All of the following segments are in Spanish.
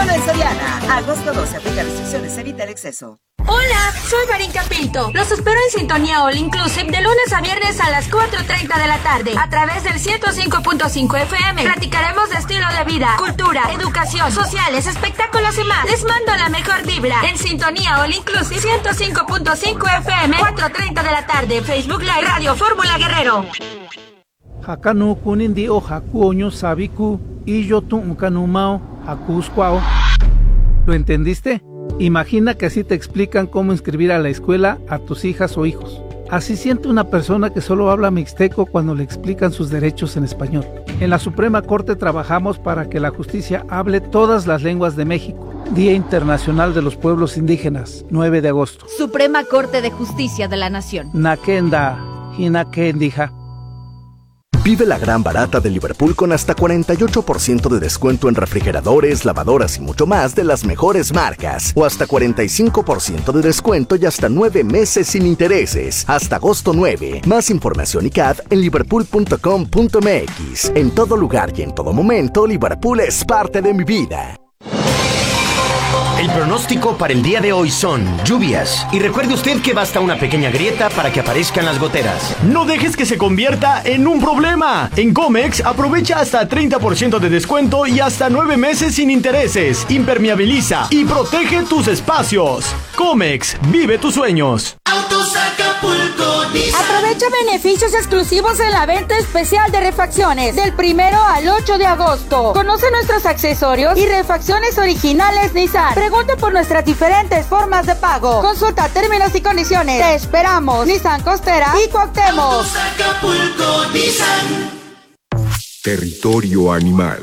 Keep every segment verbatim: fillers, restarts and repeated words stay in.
Solo en Soriana. Agosto doce, aplica restricciones, evita el exceso. Hola, soy Marinka Pinto. Los espero en Sintonía All Inclusive de lunes a viernes a las cuatro treinta de la tarde a través del ciento cinco punto cinco F M. Platicaremos de estilo de vida, cultura, educación, sociales, espectáculos y más. Les mando la mejor vibra en Sintonía All Inclusive ciento cinco punto cinco F M, cuatro treinta de la tarde, Facebook Live, Radio Fórmula Guerrero. Hakanu kunindi o hakuoño sabiku y yo tu unkanumao hakuskwao. ¿Lo entendiste? Imagina que así te explican cómo inscribir a la escuela a tus hijas o hijos. Así siente una persona que solo habla mixteco cuando le explican sus derechos en español. En la Suprema Corte trabajamos para que la justicia hable todas las lenguas de México. Día Internacional de los Pueblos Indígenas, nueve de agosto. Suprema Corte de Justicia de la Nación. Nakenda, hinakendija. Vive la gran barata de Liverpool con hasta cuarenta y ocho por ciento de descuento en refrigeradores, lavadoras y mucho más de las mejores marcas. O hasta cuarenta y cinco por ciento de descuento y hasta nueve meses sin intereses. Hasta agosto nueve. Más información y C A D en liverpool punto com punto m x. En todo lugar y en todo momento, Liverpool es parte de mi vida. El pronóstico para el día de hoy son lluvias. Y recuerde usted que basta una pequeña grieta para que aparezcan las goteras. No dejes que se convierta en un problema. En Comex aprovecha hasta treinta por ciento de descuento y hasta nueve meses sin intereses. Impermeabiliza y protege tus espacios. Comex, vive tus sueños. Autos Acapulco Nissan. Aprovecha beneficios exclusivos en la venta especial de refacciones del primero al ocho de agosto. Conoce nuestros accesorios y refacciones originales Nissan. Pregunta por nuestras diferentes formas de pago. Consulta términos y condiciones. Te esperamos. Nissan Costera y Cuauhtémoc. Autos Acapulco Nissan. Territorio animal.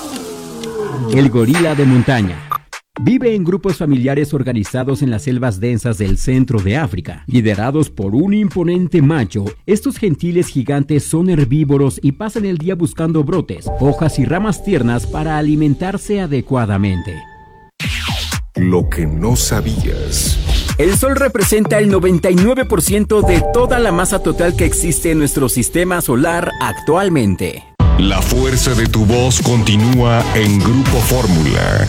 El gorila de montaña. Vive en grupos familiares organizados en las selvas densas del centro de África, liderados por un imponente macho. Estos gentiles gigantes son herbívoros y pasan el día buscando brotes, hojas y ramas tiernas para alimentarse adecuadamente. Lo que no sabías. El Sol representa el noventa y nueve por ciento de toda la masa total que existe en nuestro sistema solar actualmente. La fuerza de tu voz continúa en Grupo Fórmula.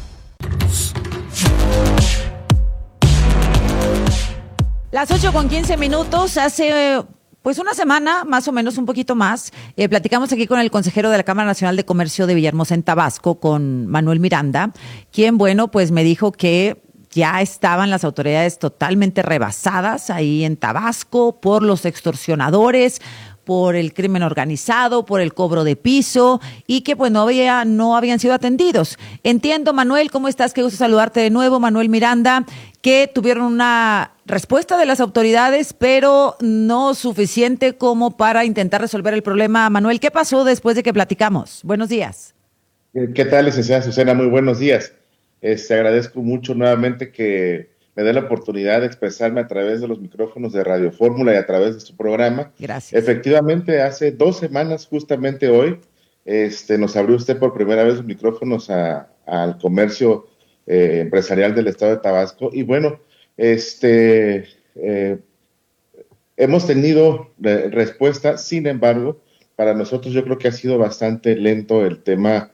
Las ocho con quince minutos, hace pues una semana, más o menos, un poquito más, eh, platicamos aquí con el consejero de la Cámara Nacional de Comercio de Villahermosa en Tabasco, con Manuel Miranda, quien, bueno, pues me dijo que ya estaban las autoridades totalmente rebasadas ahí en Tabasco por los extorsionadores, por el crimen organizado, por el cobro de piso y que pues no había, no habían sido atendidos. Entiendo, Manuel, ¿cómo estás? Qué gusto saludarte de nuevo, Manuel Miranda, que tuvieron una respuesta de las autoridades, pero no suficiente como para intentar resolver el problema. Manuel, ¿qué pasó después de que platicamos? Buenos días. ¿Qué tal, licenciada Susana? Muy buenos días. Este, agradezco mucho nuevamente que me dé la oportunidad de expresarme a través de los micrófonos de Radio Fórmula y a través de su programa. Gracias. Efectivamente, hace dos semanas, justamente hoy, este, nos abrió usted por primera vez los micrófonos a, al comercio eh, empresarial del estado de Tabasco. Y bueno, este, eh, hemos tenido re- respuesta, sin embargo, para nosotros yo creo que ha sido bastante lento el tema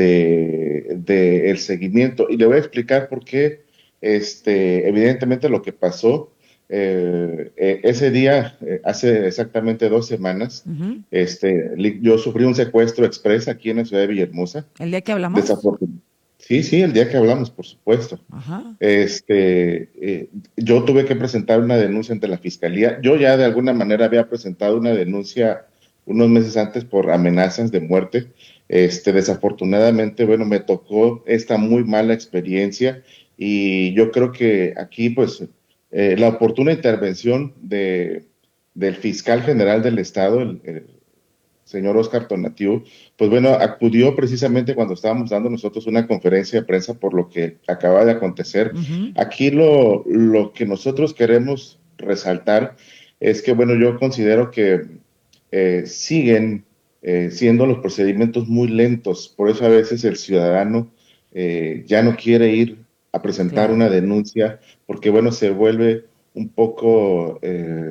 de, de el seguimiento. Y le voy a explicar por qué. Este, evidentemente lo que pasó eh, eh, ese día, eh, hace exactamente dos semanas, uh-huh. este, li, yo sufrí un secuestro express aquí en la ciudad de Villahermosa. ¿El día que hablamos? Desafortun- sí, sí, el día que hablamos, por supuesto. Uh-huh. Este, eh, yo tuve que presentar una denuncia ante la fiscalía. Yo ya de alguna manera había presentado una denuncia unos meses antes por amenazas de muerte. Este, desafortunadamente, bueno, me tocó esta muy mala experiencia. Y yo creo que aquí, pues, eh, la oportuna intervención de, del fiscal general del Estado, el, el señor Oscar Tonatiu, pues bueno, acudió precisamente cuando estábamos dando nosotros una conferencia de prensa por lo que acaba de acontecer. Uh-huh. Aquí lo, lo que nosotros queremos resaltar es que, bueno, yo considero que eh, siguen eh, siendo los procedimientos muy lentos, por eso a veces el ciudadano eh, ya no quiere ir a presentar claro. una denuncia, porque bueno, se vuelve un poco eh,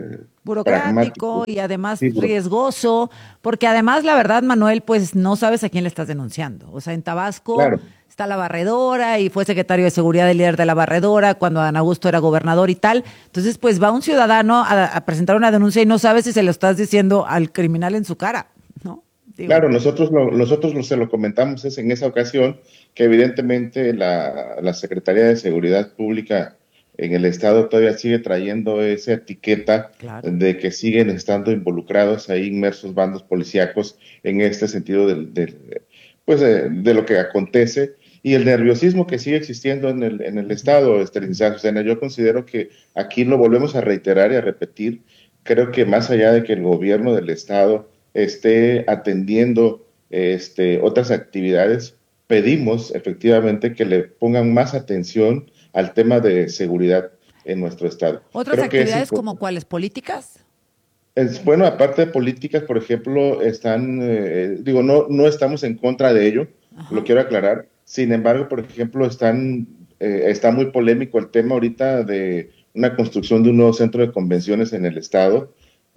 burocrático y además sí, riesgoso, porque además la verdad, Manuel, pues no sabes a quién le estás denunciando. O sea, en Tabasco claro. está la barredora y fue secretario de seguridad del líder de la barredora cuando Adán Augusto era gobernador y tal. Entonces, pues va un ciudadano a, a presentar una denuncia y no sabes si se lo estás diciendo al criminal en su cara, ¿no? Digo. Claro, nosotros lo, nosotros lo, se lo comentamos es en esa ocasión que evidentemente la, la Secretaría de Seguridad Pública en el Estado todavía sigue trayendo esa etiqueta claro. de que siguen estando involucrados ahí inmersos bandos policíacos en este sentido del, del, pues de, de lo que acontece y el nerviosismo que sigue existiendo en el, en el Estado, este, licenciada Susana. Yo considero que aquí lo volvemos a reiterar y a repetir. Creo que más allá de que el gobierno del Estado esté atendiendo este, otras actividades, pedimos efectivamente que le pongan más atención al tema de seguridad en nuestro estado. ¿Otras Creo actividades como cuáles? ¿Políticas? Es, bueno, aparte de políticas, por ejemplo, están, eh, digo, no, no estamos en contra de ello, Ajá. lo quiero aclarar. Sin embargo, por ejemplo, están, eh, está muy polémico el tema ahorita de una construcción de un nuevo centro de convenciones en el estado.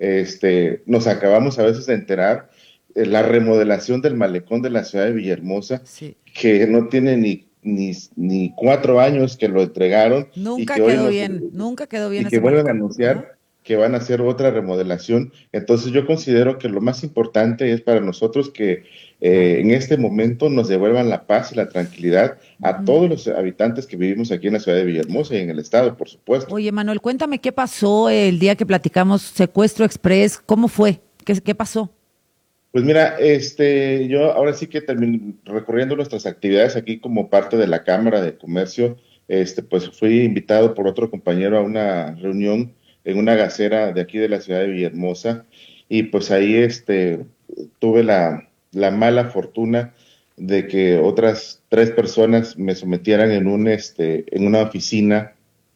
Este, nos acabamos a veces de enterar eh, la remodelación del malecón de la ciudad de Villahermosa, sí. que no tiene ni Ni, ni cuatro años que lo entregaron. Nunca y que quedó hoy bien, nos, nunca quedó bien. Y que vuelven a anunciar ¿no? que van a hacer otra remodelación. Entonces yo considero que lo más importante es para nosotros que eh, en este momento nos devuelvan la paz y la tranquilidad a uh-huh. todos los habitantes que vivimos aquí en la ciudad de Villahermosa y en el estado, por supuesto. Oye, Manuel, cuéntame qué pasó el día que platicamos Secuestro Express, ¿cómo fue? ¿Qué, qué pasó? Pues mira, este, yo ahora sí que termino recorriendo nuestras actividades aquí como parte de la Cámara de Comercio, este, pues fui invitado por otro compañero a una reunión en una gasera de aquí de la ciudad de Villahermosa y pues ahí este, tuve la, la mala fortuna de que otras tres personas me sometieran en un, este, en una oficina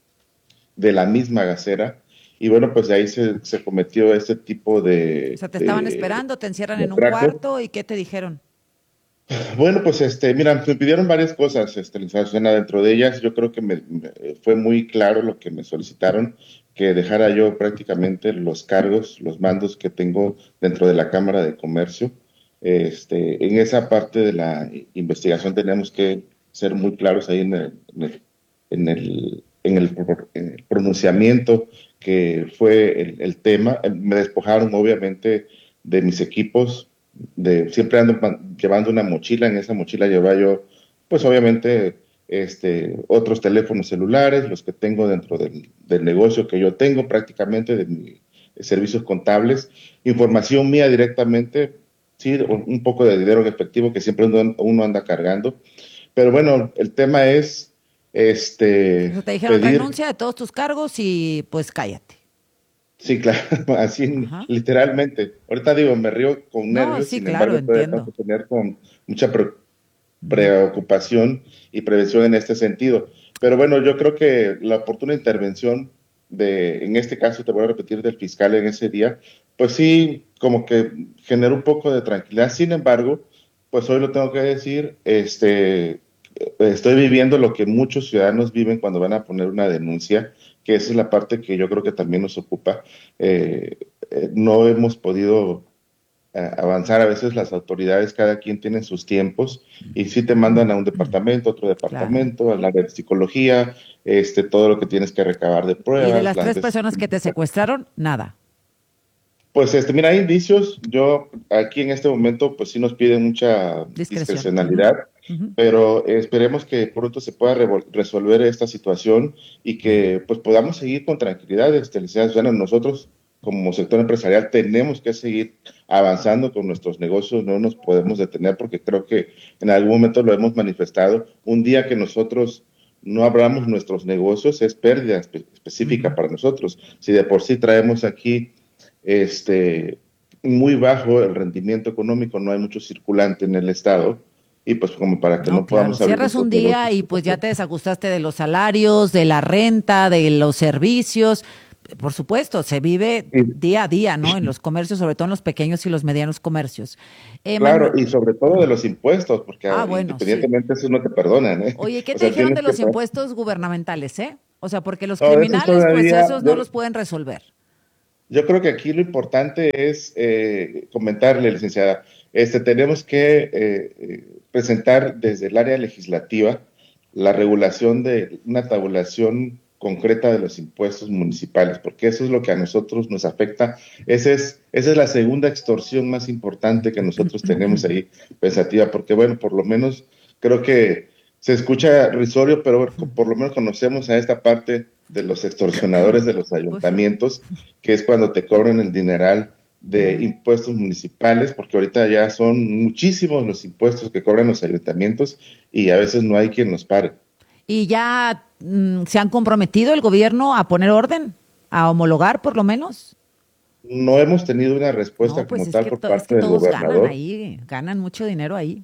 de la misma gasera. Y bueno, pues de ahí se, se cometió este tipo de... O sea, te de, estaban esperando, te encierran en un cuarto, ¿y qué te dijeron? Bueno, pues este, mira, me pidieron varias cosas, este, Susana, dentro de ellas yo creo que me, me, fue muy claro lo que me solicitaron, que dejara yo prácticamente los cargos, los mandos que tengo dentro de la Cámara de Comercio. Este, en esa parte de la investigación tenemos que ser muy claros ahí en el, en el, en el, en el, en el pronunciamiento que fue el, el tema. Me despojaron obviamente de mis equipos, de siempre ando llevando una mochila, en esa mochila llevaba yo, pues obviamente, este, otros teléfonos celulares, los que tengo dentro del, del negocio que yo tengo prácticamente, de mis servicios contables, información mía directamente, sí, un poco de dinero en efectivo que siempre uno, uno anda cargando, pero bueno, el tema es Este, Te dijeron pedir... renuncia de todos tus cargos y pues cállate. Sí, claro, así Ajá. literalmente. Ahorita digo, me río con no, nervios, sí, sin claro, embargo, tengo que tener con mucha pre- preocupación y prevención en este sentido. Pero bueno, yo creo que la oportuna intervención de, en este caso, te voy a repetir, del fiscal en ese día, pues sí, como que generó un poco de tranquilidad. Sin embargo, pues hoy lo tengo que decir, este... estoy viviendo lo que muchos ciudadanos viven cuando van a poner una denuncia, que esa es la parte que yo creo que también nos ocupa. Eh, eh, no hemos podido eh, avanzar, a veces las autoridades, cada quien tiene sus tiempos, y sí te mandan a un departamento, otro departamento, claro. a la de psicología, este, todo lo que tienes que recabar de pruebas. ¿Y de las tres de... personas que te secuestraron? Nada. Pues este, mira, hay indicios. Yo aquí en este momento, pues sí nos piden mucha Discreción. discrecionalidad, uh-huh. pero esperemos que pronto se pueda re- resolver esta situación y que pues podamos seguir con tranquilidad. Este, bueno, nosotros como sector empresarial tenemos que seguir avanzando con nuestros negocios, no nos podemos detener porque creo que en algún momento lo hemos manifestado. Un día que nosotros no abramos nuestros negocios es pérdida espe- específica uh-huh. para nosotros. Si de por sí traemos aquí este muy bajo el rendimiento económico, no hay mucho circulante en el estado, y pues como para que no, no claro. podamos abrir. Cierras un día y pues ya te desajustaste de los salarios, de la renta, de los servicios. Por supuesto, se vive sí. día a día, ¿no? En los comercios, sobre todo en los pequeños y los medianos comercios. Eh, claro, Manuel... y sobre todo de los impuestos, porque ah, bueno, independientemente sí. eso no te perdonan, ¿eh? Oye, ¿qué o te sea, dijeron de los que... impuestos gubernamentales, eh? O sea, porque los no, criminales, todavía, pues esos yo... no los pueden resolver. Yo creo que aquí lo importante es eh, comentarle, licenciada, este, tenemos que eh, presentar desde el área legislativa la regulación de una tabulación concreta de los impuestos municipales, porque eso es lo que a nosotros nos afecta. Ese es, esa es la segunda extorsión más importante que nosotros tenemos ahí pensativa, porque bueno, por lo menos creo que se escucha risorio, pero por lo menos conocemos a esta parte de los extorsionadores de los ayuntamientos, que es cuando te cobran el dineral de impuestos municipales, porque ahorita ya son muchísimos los impuestos que cobran los ayuntamientos y a veces no hay quien nos pare. ¿Y ya mm, se han comprometido el gobierno a poner orden, a homologar por lo menos? No hemos tenido una respuesta no, pues como tal que por to- parte es que del todos gobernador. ganan ahí, ganan mucho dinero ahí.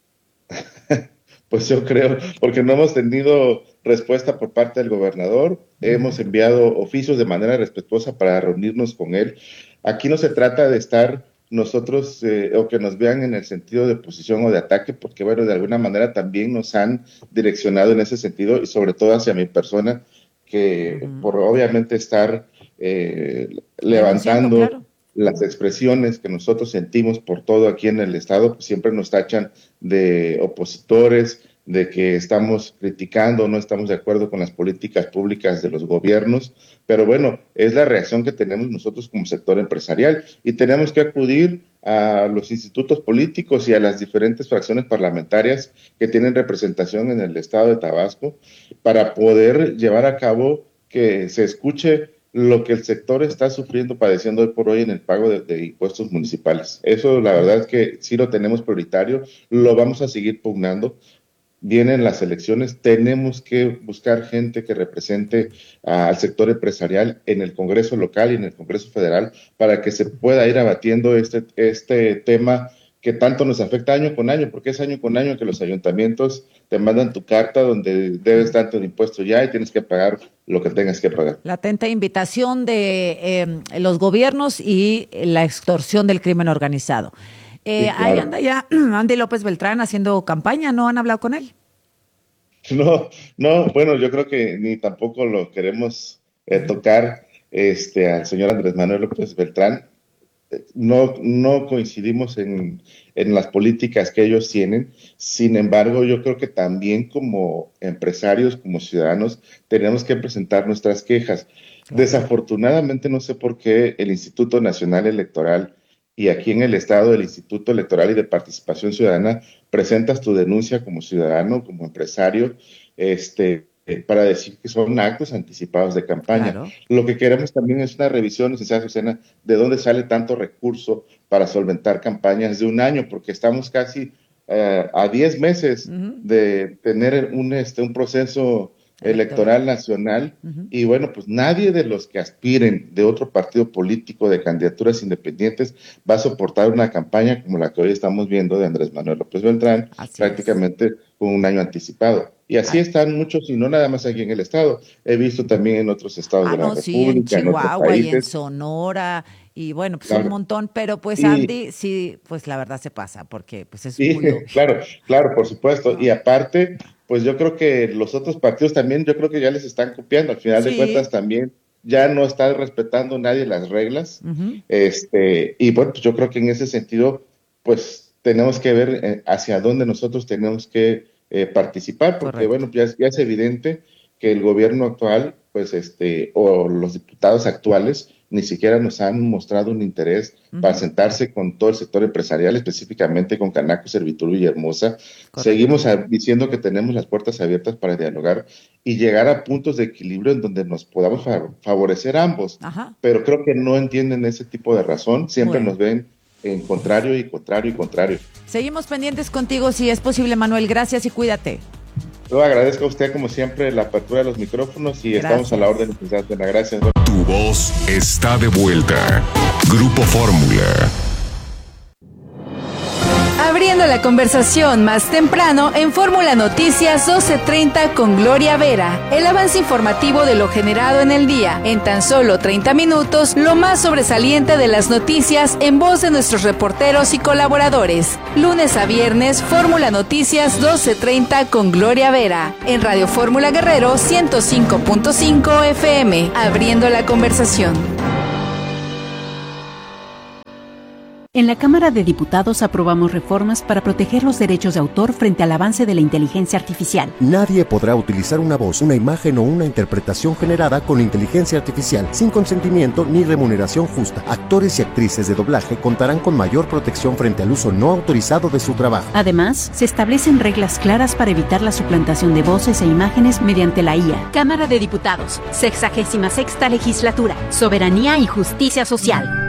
Pues yo creo, porque no hemos tenido respuesta por parte del gobernador, hemos enviado oficios de manera respetuosa para reunirnos con él. Aquí no se trata de estar nosotros eh, o que nos vean en el sentido de posición o de ataque, porque bueno, de alguna manera también nos han direccionado en ese sentido y sobre todo hacia mi persona, que uh-huh. por obviamente estar eh, levantando claro. las expresiones que nosotros sentimos por todo aquí en el estado, pues siempre nos tachan de opositores, de que estamos criticando, no estamos de acuerdo con las políticas públicas de los gobiernos, pero bueno, es la reacción que tenemos nosotros como sector empresarial y tenemos que acudir a los institutos políticos y a las diferentes fracciones parlamentarias que tienen representación en el estado de Tabasco para poder llevar a cabo que se escuche lo que el sector está sufriendo, padeciendo hoy por hoy en el pago de, de impuestos municipales. Eso la verdad es que sí lo tenemos prioritario, lo vamos a seguir pugnando. Vienen las elecciones, tenemos que buscar gente que represente uh, al sector empresarial en el Congreso local y en el Congreso federal para que se pueda ir abatiendo este, este tema que tanto nos afecta año con año, porque es año con año que los ayuntamientos te mandan tu carta donde debes tanto de impuesto ya y tienes que pagar lo que tengas que pagar. La atenta invitación de eh, los gobiernos y la extorsión del crimen organizado. Eh, sí, claro. Ahí anda ya Andy López Beltrán haciendo campaña, ¿no han hablado con él? No, no, bueno, yo creo que ni tampoco lo queremos eh, tocar este, al señor Andrés Manuel López Beltrán. No, no coincidimos en, en las políticas que ellos tienen, sin embargo, yo creo que también como empresarios, como ciudadanos, tenemos que presentar nuestras quejas. Desafortunadamente, no sé por qué el Instituto Nacional Electoral y aquí en el estado el Instituto Electoral y de Participación Ciudadana presentas tu denuncia como ciudadano, como empresario, este, eh, para decir que son actos anticipados de campaña. Claro. Lo que queremos también es una revisión, licenciada Susana, de dónde sale tanto recurso para solventar campañas de un año, porque estamos casi uh, a diez meses uh-huh. de tener un, este, un proceso electoral nacional uh-huh. y bueno, pues nadie de los que aspiren de otro partido político de candidaturas independientes va a soportar una campaña como la que hoy estamos viendo de Andrés Manuel López Beltrán, así prácticamente es. Con un año anticipado. Y así Ay. están muchos, y no nada más aquí en el estado. He visto también en otros estados ah, de la no, República, sí, en Chihuahua en y en Sonora, y bueno, pues claro. un montón, pero pues y, Andy, sí, pues la verdad se pasa, porque pues es sí, muy claro, claro, por supuesto. No. Y aparte, pues yo creo que los otros partidos también, yo creo que ya les están copiando. Al final sí. de cuentas también ya no está respetando nadie las reglas. Uh-huh. este Y bueno, pues yo creo que en ese sentido, pues tenemos que ver eh, hacia dónde nosotros tenemos que eh, participar, porque Correcto. bueno, ya, ya es evidente que el gobierno actual, pues este, o los diputados actuales, ni siquiera nos han mostrado un interés uh-huh. para sentarse con todo el sector empresarial, específicamente con Canaco, Servitur Villahermosa. Correcto. Seguimos a, diciendo que tenemos las puertas abiertas para dialogar y llegar a puntos de equilibrio en donde nos podamos fa- favorecer ambos. Ajá. Pero creo que no entienden ese tipo de razón, siempre bueno. nos ven en contrario y contrario y contrario. Seguimos pendientes contigo si es posible, Manuel. Gracias y cuídate. Yo agradezco a usted, como siempre, la apertura de los micrófonos y Gracias. Estamos a la orden. Gracias. Tu voz está de vuelta. Grupo Fórmula. Abriendo la conversación más temprano en Fórmula Noticias doce treinta con Gloria Vera. El avance informativo de lo generado en el día. En tan solo treinta minutos, lo más sobresaliente de las noticias en voz de nuestros reporteros y colaboradores. Lunes a viernes, Fórmula Noticias doce treinta con Gloria Vera. En Radio Fórmula Guerrero ciento cinco punto cinco F M. Abriendo la conversación. En la Cámara de Diputados aprobamos reformas para proteger los derechos de autor frente al avance de la inteligencia artificial. Nadie podrá utilizar una voz, una imagen o una interpretación generada con inteligencia artificial sin consentimiento ni remuneración justa. Actores y actrices de doblaje contarán con mayor protección frente al uso no autorizado de su trabajo. Además, se establecen reglas claras para evitar la suplantación de voces e imágenes mediante la I A. Cámara de Diputados, sexagésima sexta legislatura, soberanía y justicia social.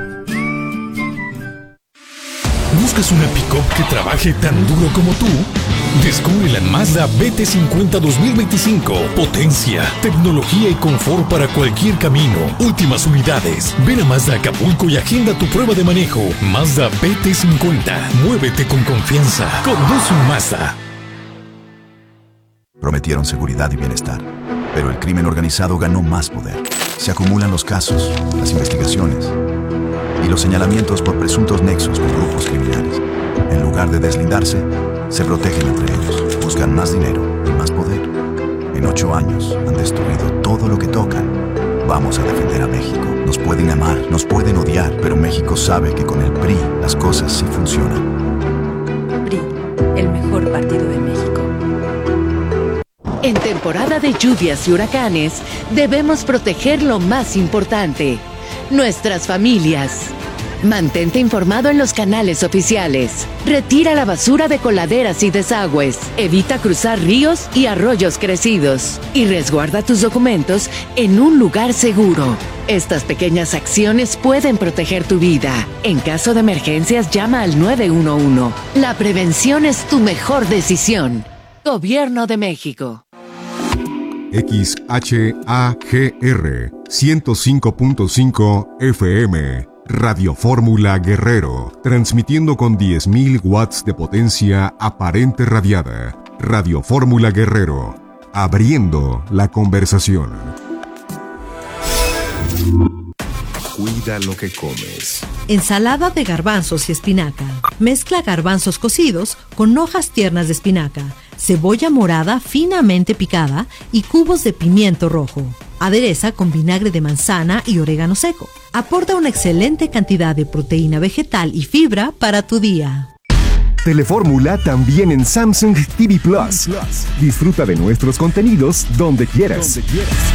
¿Buscas una pick-up que trabaje tan duro como tú? Descubre la Mazda B T cincuenta dos mil veinticinco. Potencia, tecnología y confort para cualquier camino. Últimas unidades. Ven a Mazda Acapulco y agenda tu prueba de manejo. Mazda B T cincuenta. Muévete con confianza. Conduce un Mazda. Prometieron seguridad y bienestar, pero el crimen organizado ganó más poder. Se acumulan los casos, las investigaciones y los señalamientos por presuntos nexos con grupos criminales. En lugar de deslindarse, se protegen entre ellos, buscan más dinero y más poder. En ocho años han destruido todo lo que tocan. Vamos a defender a México. Nos pueden amar, nos pueden odiar, pero México sabe que con el P R I las cosas sí funcionan. P R I, el mejor partido de México. En temporada de lluvias y huracanes, debemos proteger lo más importante: nuestras familias. Mantente informado en los canales oficiales. Retira la basura de coladeras y desagües. Evita cruzar ríos y arroyos crecidos. Y resguarda tus documentos en un lugar seguro. Estas pequeñas acciones pueden proteger tu vida. En caso de emergencias, llama al nueve uno uno. La prevención es tu mejor decisión. Gobierno de México. X H A G R ciento cinco punto cinco F M, Radio Fórmula Guerrero, transmitiendo con diez mil watts de potencia aparente radiada. Radio Fórmula Guerrero, abriendo la conversación. Cuida lo que comes. Ensalada de garbanzos y espinaca. Mezcla garbanzos cocidos con hojas tiernas de espinaca, cebolla morada finamente picada y cubos de pimiento rojo. Adereza con vinagre de manzana y orégano seco. Aporta una excelente cantidad de proteína vegetal y fibra para tu día. Telefórmula también en Samsung T V Plus. Disfruta de nuestros contenidos donde quieras. Donde quieras.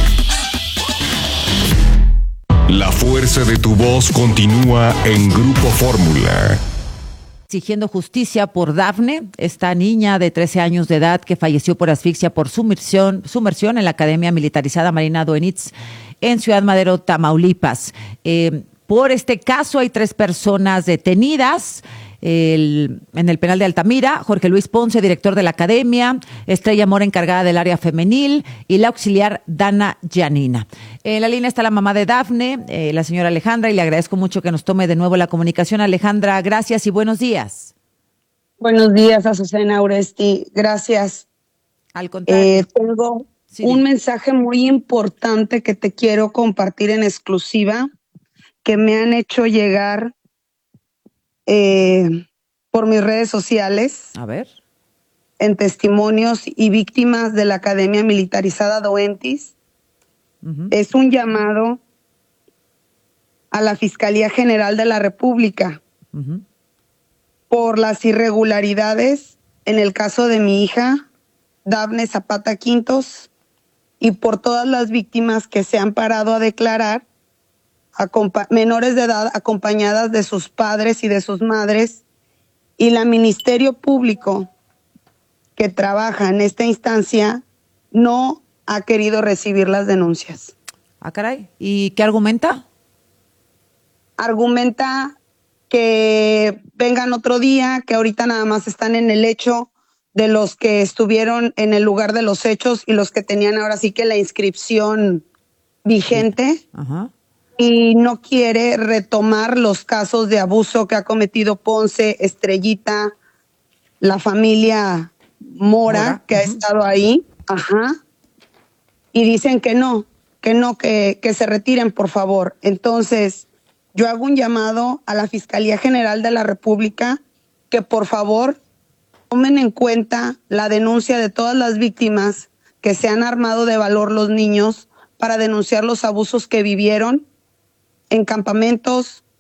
La fuerza de tu voz continúa en Grupo Fórmula. Exigiendo justicia por Dafne, esta niña de trece años de edad que falleció por asfixia por sumersión, sumersión en la Academia Militarizada Marina Doenitz en Ciudad Madero, Tamaulipas. Eh, por este caso hay tres personas detenidas. El, en el penal de Altamira, Jorge Luis Ponce, director de la academia, Estrella Mora, encargada del área femenil, y la auxiliar Dana Yanina. En la línea está la mamá de Dafne, eh, la señora Alejandra, y le agradezco mucho que nos tome de nuevo la comunicación. Alejandra, gracias y buenos días. Buenos días, Azucena Uresti, gracias. Al contrario. Eh, tengo sí, un sí. mensaje muy importante que te quiero compartir en exclusiva, que me han hecho llegar Eh, por mis redes sociales. A ver. En testimonios y víctimas de la Academia Militarizada Doentis. Uh-huh. Es un llamado a la Fiscalía General de la República uh-huh. por las irregularidades en el caso de mi hija, Dafne Zapata Quintos, y por todas las víctimas que se han parado a declarar, Acompa- menores de edad acompañadas de sus padres y de sus madres, y la Ministerio Público que trabaja en esta instancia no ha querido recibir las denuncias. Ah, caray. ¿Y qué argumenta? Argumenta que vengan otro día, que ahorita nada más están en el hecho de los que estuvieron en el lugar de los hechos y los que tenían ahora sí que la inscripción vigente. Sí. Ajá. Y no quiere retomar los casos de abuso que ha cometido Ponce, Estrellita, la familia Mora, Mora. que uh-huh. ha estado ahí. Ajá. Y dicen que no, que no, que, que se retiren, por favor. Entonces, yo hago un llamado a la Fiscalía General de la República que, por favor, tomen en cuenta la denuncia de todas las víctimas que se han armado de valor los niños para denunciar los abusos que vivieron en campamentos,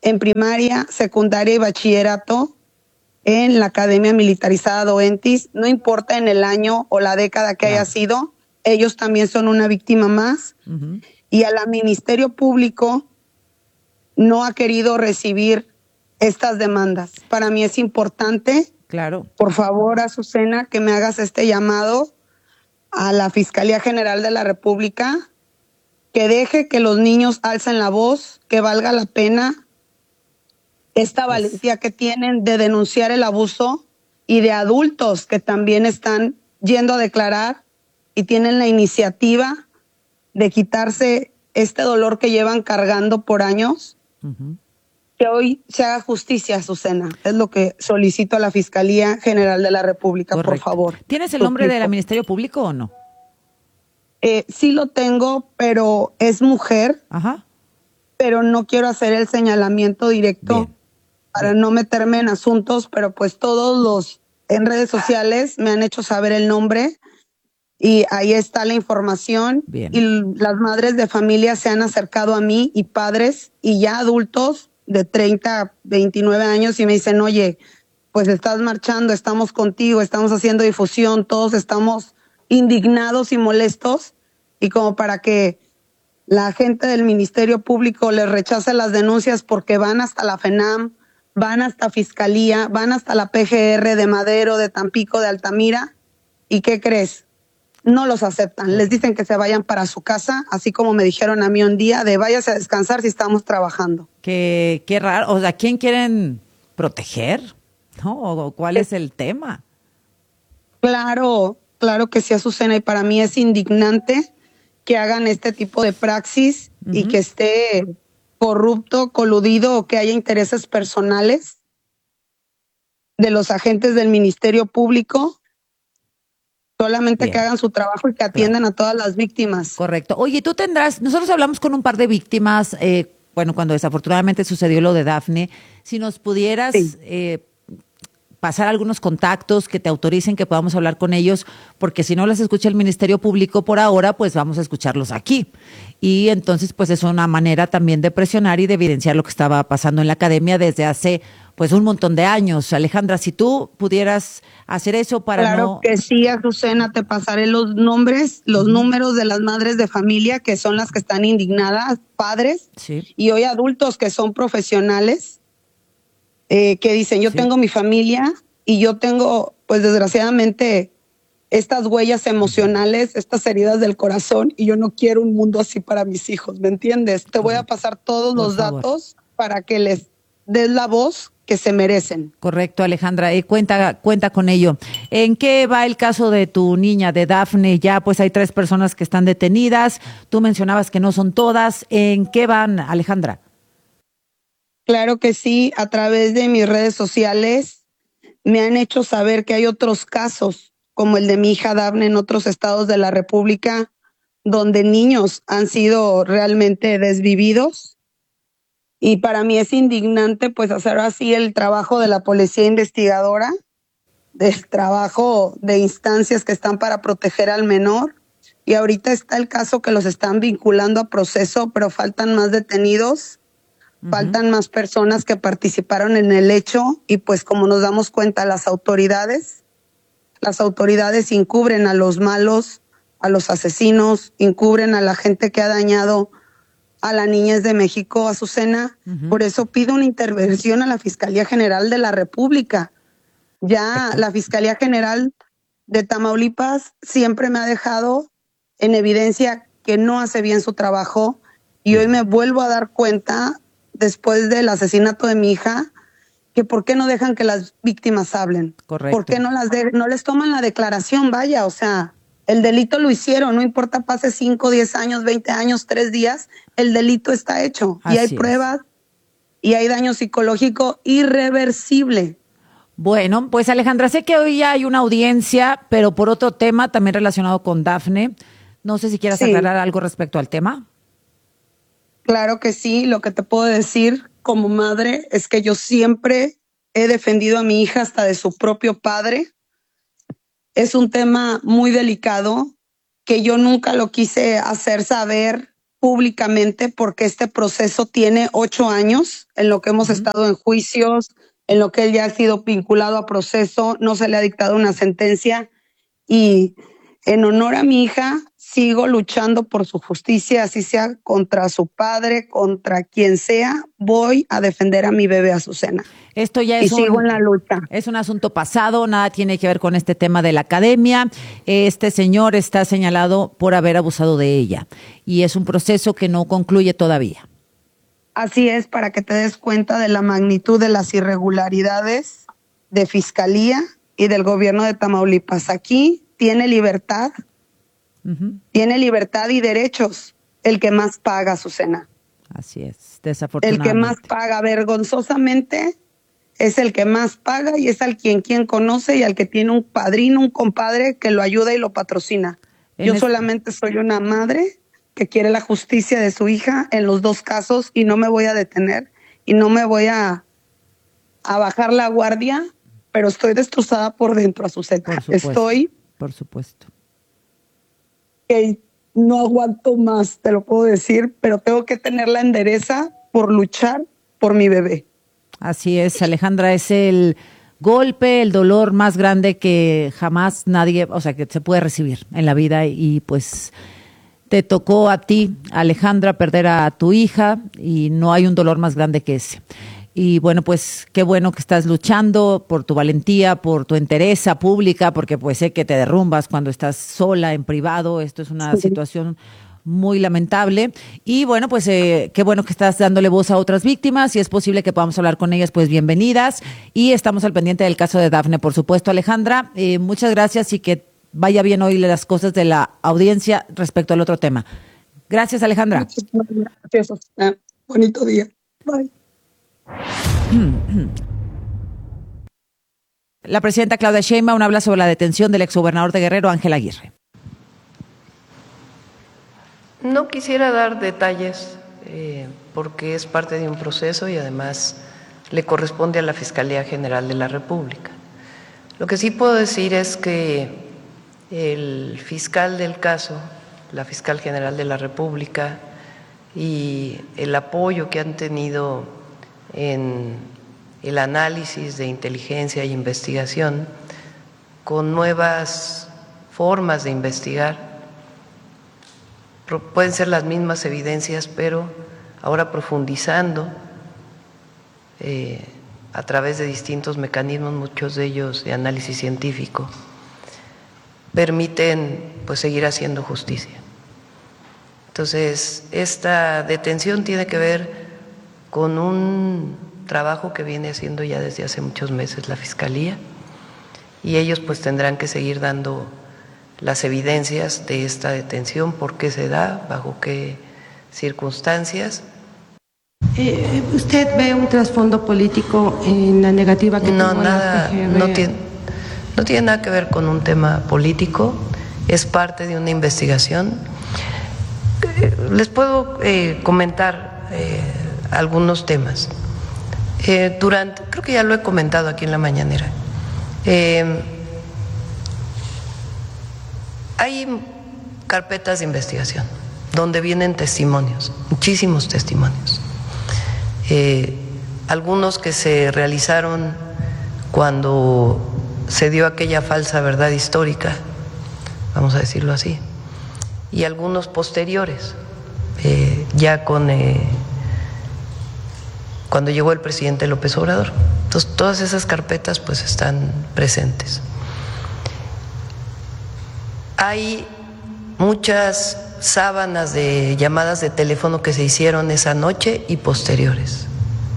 en primaria, secundaria y bachillerato en la Academia Militarizada Doentis, no importa en el año o la década que haya sido, ellos también son una víctima más. Uh-huh. Y al Ministerio Público no ha querido recibir estas demandas. Para mí es importante, claro. Por favor, Azucena, que me hagas este llamado a la Fiscalía General de la República, que deje que los niños alcen la voz, que valga la pena esta valentía que tienen de denunciar el abuso, y de adultos que también están yendo a declarar y tienen la iniciativa de quitarse este dolor que llevan cargando por años. Uh-huh. Que hoy se haga justicia, Azucena. Es lo que solicito a la Fiscalía General de la República. Correcto. Por favor. ¿Tienes el nombre del Ministerio Público o no? Eh, sí lo tengo, pero es mujer. Ajá. Pero no quiero hacer el señalamiento directo. Bien. Para Bien. no meterme en asuntos, pero pues todos los en redes sociales me han hecho saber el nombre y ahí está la información. Bien. Y las madres de familia se han acercado a mí, y padres y ya adultos de treinta, veintinueve años, y me dicen, oye, pues estás marchando, estamos contigo, estamos haciendo difusión, todos estamos indignados y molestos, y como para que la gente del Ministerio Público les rechace las denuncias, porque van hasta la FENAM, van hasta Fiscalía, van hasta la P G R de Madero, de Tampico, de Altamira, ¿y qué crees? No los aceptan, les dicen que se vayan para su casa, así como me dijeron a mí un día, de váyase a descansar si estamos trabajando. Qué, qué raro, o sea, ¿quién quieren proteger? ¿No? ¿O cuál es el tema? Claro, claro que sí, Azucena, y para mí es indignante que hagan este tipo de praxis, uh-huh, y que esté corrupto, coludido, o que haya intereses personales de los agentes del Ministerio Público. Solamente Bien. que hagan su trabajo y que atiendan claro. a todas las víctimas. Correcto. Oye, tú tendrás, nosotros hablamos con un par de víctimas, eh, bueno, cuando desafortunadamente sucedió lo de Dafne, si nos pudieras sí. eh, pasar algunos contactos que te autoricen que podamos hablar con ellos, porque si no las escucha el Ministerio Público por ahora, pues vamos a escucharlos aquí. Y entonces, pues es una manera también de presionar y de evidenciar lo que estaba pasando en la academia desde hace pues un montón de años. Alejandra, si tú pudieras hacer eso para claro no... Claro que sí, Azucena, te pasaré los nombres, los uh-huh. números de las madres de familia, que son las que están indignadas, padres, sí. y hoy adultos que son profesionales, eh, que dicen, yo sí. tengo mi familia y yo tengo, pues desgraciadamente, estas huellas emocionales, estas heridas del corazón, y yo no quiero un mundo así para mis hijos, ¿me entiendes? Te voy a pasar todos Por los favor. datos para que les des la voz que se merecen. Correcto, Alejandra, y cuenta, cuenta con ello. ¿En qué va el caso de tu niña, de Dafne? Ya pues hay tres personas que están detenidas, tú mencionabas que no son todas. ¿En qué van, Alejandra? Claro que sí, a través de mis redes sociales me han hecho saber que hay otros casos, como el de mi hija Dafne en otros estados de la República, donde niños han sido realmente desvividos. Y para mí es indignante pues hacer así el trabajo de la policía investigadora, del trabajo de instancias que están para proteger al menor. Y ahorita está el caso que los están vinculando a proceso, pero faltan más detenidos, uh-huh. faltan más personas que participaron en el hecho, y pues como nos damos cuenta las autoridades, las autoridades encubren a los malos, a los asesinos, encubren a la gente que ha dañado a la niñez de México, Azucena. Uh-huh. Por eso pido una intervención a la Fiscalía General de la República. Ya la Fiscalía General de Tamaulipas siempre me ha dejado en evidencia que no hace bien su trabajo, y hoy me vuelvo a dar cuenta, después del asesinato de mi hija, que por qué no dejan que las víctimas hablen. Correcto. ¿Por qué no, las de- no les toman la declaración? Vaya, o sea, el delito lo hicieron, no importa pase cinco, diez años, veinte años, tres días, el delito está hecho. Así y hay pruebas, es. y hay daño psicológico irreversible. Bueno, pues Alejandra, sé que hoy ya hay una audiencia, pero por otro tema también relacionado con Dafne. No sé si quieras sí. aclarar algo respecto al tema. Claro que sí, lo que te puedo decir como madre es que yo siempre he defendido a mi hija hasta de su propio padre. Es un tema muy delicado que yo nunca lo quise hacer saber públicamente porque este proceso tiene ocho años en lo que hemos uh-huh. estado en juicios, en lo que él ya ha sido vinculado a proceso, no se le ha dictado una sentencia y en honor a mi hija sigo luchando por su justicia, así sea contra su padre, contra quien sea, voy a defender a mi bebé Azucena. Esto ya es y sigo un, en la lucha. Es un asunto pasado, nada tiene que ver con este tema de la academia. Este señor está señalado por haber abusado de ella y es un proceso que no concluye todavía. Así es, para que te des cuenta de la magnitud de las irregularidades de Fiscalía y del gobierno de Tamaulipas. Aquí tiene libertad, uh-huh. tiene libertad y derechos el que más paga, Azucena. Así es, desafortunadamente. El que más paga vergonzosamente es el que más paga y es al quien quien conoce y al que tiene un padrino, un compadre que lo ayuda y lo patrocina. En Yo este... solamente soy una madre que quiere la justicia de su hija en los dos casos y no me voy a detener y no me voy a, a bajar la guardia, pero estoy destrozada por dentro, Azucena. Por supuesto, estoy... Por supuesto. Que no aguanto más, te lo puedo decir, pero tengo que tenerla endereza por luchar por mi bebé. Así es, Alejandra, es el golpe, el dolor más grande que jamás nadie, o sea, que se puede recibir en la vida y pues... Te tocó a ti, Alejandra, perder a tu hija y no hay un dolor más grande que ese. Y bueno, pues qué bueno que estás luchando por tu valentía, por tu entereza pública, porque pues sé que te derrumbas cuando estás sola, en privado. Esto es una sí. situación muy lamentable. Y bueno, pues eh, qué bueno que estás dándole voz a otras víctimas. Si es posible que podamos hablar con ellas, pues bienvenidas. Y estamos al pendiente del caso de Dafne, por supuesto. Alejandra, eh, muchas gracias y que vaya bien hoy las cosas de la audiencia respecto al otro tema. Gracias, Alejandra. Gracias. Ah, bonito día. Bye. La presidenta Claudia Sheinbaum habla sobre la detención del exgobernador de Guerrero, Ángel Aguirre. No quisiera dar detalles eh, porque es parte de un proceso y además le corresponde a la Fiscalía General de la República. Lo que sí puedo decir es que el fiscal del caso, la fiscal general de la República y el apoyo que han tenido en el análisis de inteligencia e investigación con nuevas formas de investigar, pueden ser las mismas evidencias, pero ahora profundizando eh, a través de distintos mecanismos, muchos de ellos de análisis científico, permiten pues seguir haciendo justicia. Entonces, esta detención tiene que ver con un trabajo que viene haciendo ya desde hace muchos meses la Fiscalía y ellos pues tendrán que seguir dando las evidencias de esta detención, por qué se da, bajo qué circunstancias. Eh, ¿Usted ve un trasfondo político en la negativa que no, tuvo nada, la P G R? No tiene, no tiene nada que ver con un tema político, es parte de una investigación. Les puedo eh, comentar eh, algunos temas. Eh, durante, creo que ya lo he comentado aquí en la mañanera. Eh, hay carpetas de investigación donde vienen testimonios, muchísimos testimonios. Eh, algunos que se realizaron cuando se dio aquella falsa verdad histórica, vamos a decirlo así, y algunos posteriores, eh, ya con eh, cuando llegó el presidente López Obrador. Entonces, todas esas carpetas pues están presentes. Hay muchas sábanas de llamadas de teléfono que se hicieron esa noche y posteriores,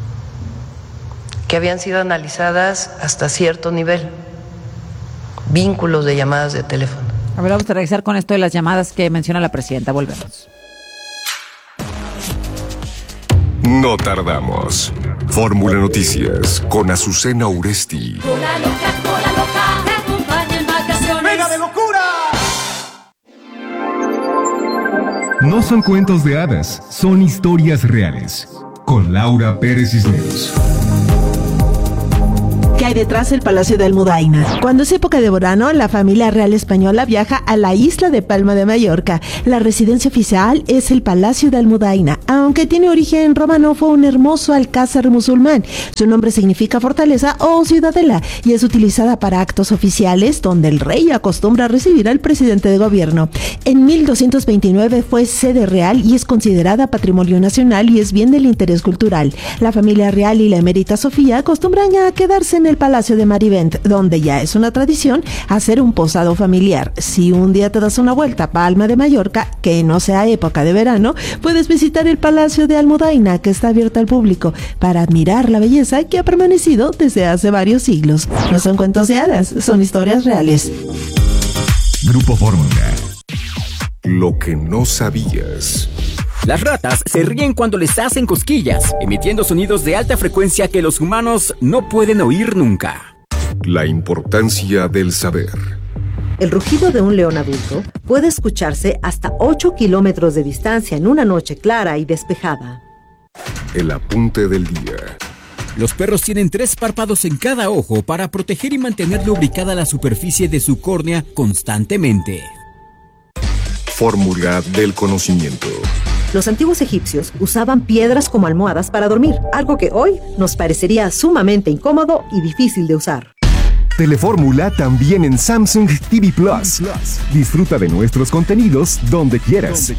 que habían sido analizadas hasta cierto nivel, vínculos de llamadas de teléfono. A ver, vamos a regresar con esto de las llamadas que menciona la presidenta. Volvemos. No tardamos. Fórmula Noticias con Azucena Uresti. Cola loca, cola loca, te acompaña en vacaciones. ¡Venga de locura! No son cuentos de hadas, son historias reales. Con Laura Pérez Cisneros. Que hay detrás del Palacio de Almudaina. Cuando es época de verano, la familia real española viaja a la isla de Palma de Mallorca. La residencia oficial es el Palacio de Almudaina, aunque tiene origen romano, fue un hermoso alcázar musulmán. Su nombre significa fortaleza o ciudadela y es utilizada para actos oficiales donde el rey acostumbra a recibir al presidente de gobierno. En mil doscientos veintinueve fue sede real y es considerada patrimonio nacional y es bien del interés cultural. La familia real y la emérita Sofía acostumbran a quedarse en el Palacio de Marivent, donde ya es una tradición hacer un posado familiar. Si un día te das una vuelta a Palma de Mallorca, que no sea época de verano, puedes visitar el Palacio de Almudaina, que está abierto al público, para admirar la belleza que ha permanecido desde hace varios siglos. No son cuentos de hadas, son historias reales. Grupo Fórmula. Lo que no sabías. Las ratas se ríen cuando les hacen cosquillas, emitiendo sonidos de alta frecuencia que los humanos no pueden oír nunca. La importancia del saber. El rugido de un león adulto puede escucharse hasta ocho kilómetros de distancia en una noche clara y despejada. El apunte del día. Los perros tienen tres párpados en cada ojo para proteger y mantener lubricada la superficie de su córnea constantemente. Fórmula del conocimiento. Los antiguos egipcios usaban piedras como almohadas para dormir, algo que hoy nos parecería sumamente incómodo y difícil de usar. Telefórmula también en Samsung T V Plus. Disfruta de nuestros contenidos donde quieras.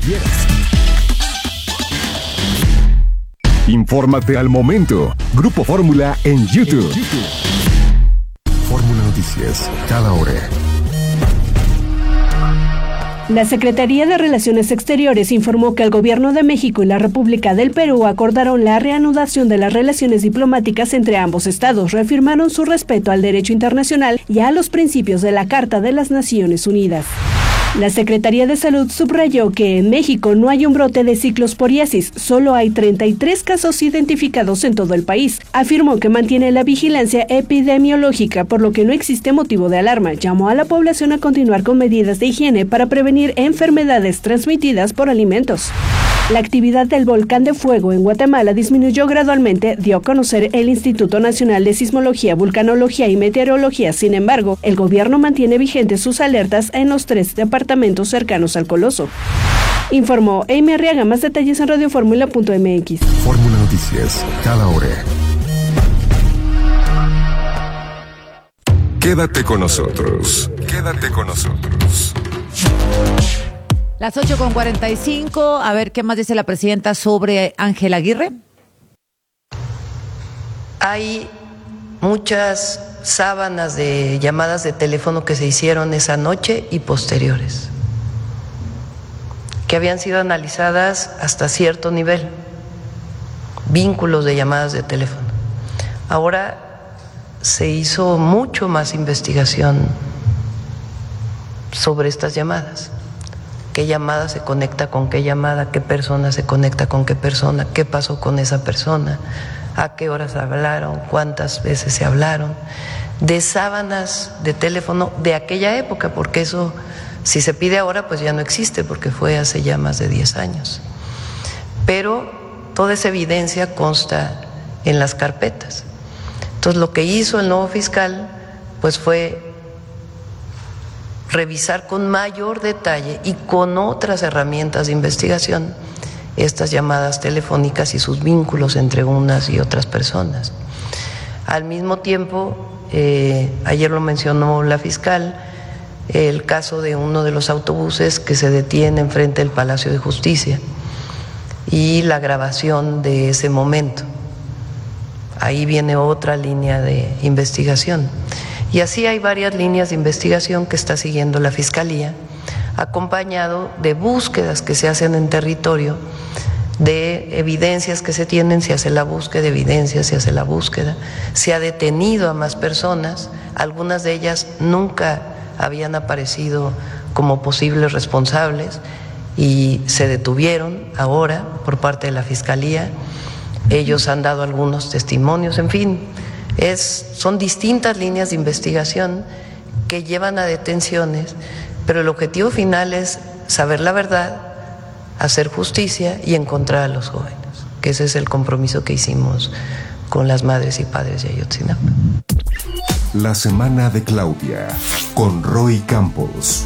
Infórmate al momento. Grupo Fórmula en YouTube. Fórmula Noticias, cada hora. La Secretaría de Relaciones Exteriores informó que el Gobierno de México y la República del Perú acordaron la reanudación de las relaciones diplomáticas entre ambos estados, reafirmaron su respeto al derecho internacional y a los principios de la Carta de las Naciones Unidas. La Secretaría de Salud subrayó que en México no hay un brote de ciclosporiasis, solo hay treinta y tres casos identificados en todo el país. Afirmó que mantiene la vigilancia epidemiológica, por lo que no existe motivo de alarma. Llamó a la población a continuar con medidas de higiene para prevenir enfermedades transmitidas por alimentos. La actividad del volcán de fuego en Guatemala disminuyó gradualmente, dio a conocer el Instituto Nacional de Sismología, Vulcanología y Meteorología. Sin embargo, el gobierno mantiene vigentes sus alertas en los tres departamentos cercanos al coloso. Informó Amy Arriaga. Más detalles en radioformula punto m x. Fórmula Noticias, cada hora. Quédate con nosotros. Quédate con nosotros. Las ocho con cuarenta y cinco, a ver qué más dice la presidenta sobre Ángel Aguirre. Hay muchas sábanas de llamadas de teléfono que se hicieron esa noche y posteriores, que habían sido analizadas hasta cierto nivel, vínculos de llamadas de teléfono. Ahora se hizo mucho más investigación sobre estas llamadas. ¿Qué llamada se conecta con qué llamada? ¿Qué persona se conecta con qué persona? ¿Qué pasó con esa persona? ¿A qué horas hablaron? ¿Cuántas veces se hablaron? De sábanas de teléfono de aquella época, porque eso, si se pide ahora, pues ya no existe, porque fue hace ya más de diez años. Pero toda esa evidencia consta en las carpetas. Entonces, lo que hizo el nuevo fiscal, pues fue revisar con mayor detalle y con otras herramientas de investigación estas llamadas telefónicas y sus vínculos entre unas y otras personas. Al mismo tiempo, eh, ayer lo mencionó la fiscal, el caso de uno de los autobuses que se detiene enfrente del Palacio de Justicia y la grabación de ese momento. Ahí viene otra línea de investigación. Y así hay varias líneas de investigación que está siguiendo la Fiscalía, acompañado de búsquedas que se hacen en territorio, de evidencias que se tienen, se hace la búsqueda de evidencias, se hace la búsqueda, se ha detenido a más personas, algunas de ellas nunca habían aparecido como posibles responsables y se detuvieron ahora por parte de la Fiscalía. Ellos han dado algunos testimonios, en fin, es, son distintas líneas de investigación que llevan a detenciones, pero el objetivo final es saber la verdad, hacer justicia y encontrar a los jóvenes, que ese es el compromiso que hicimos con las madres y padres de Ayotzinapa. La semana de Claudia, con Roy Campos.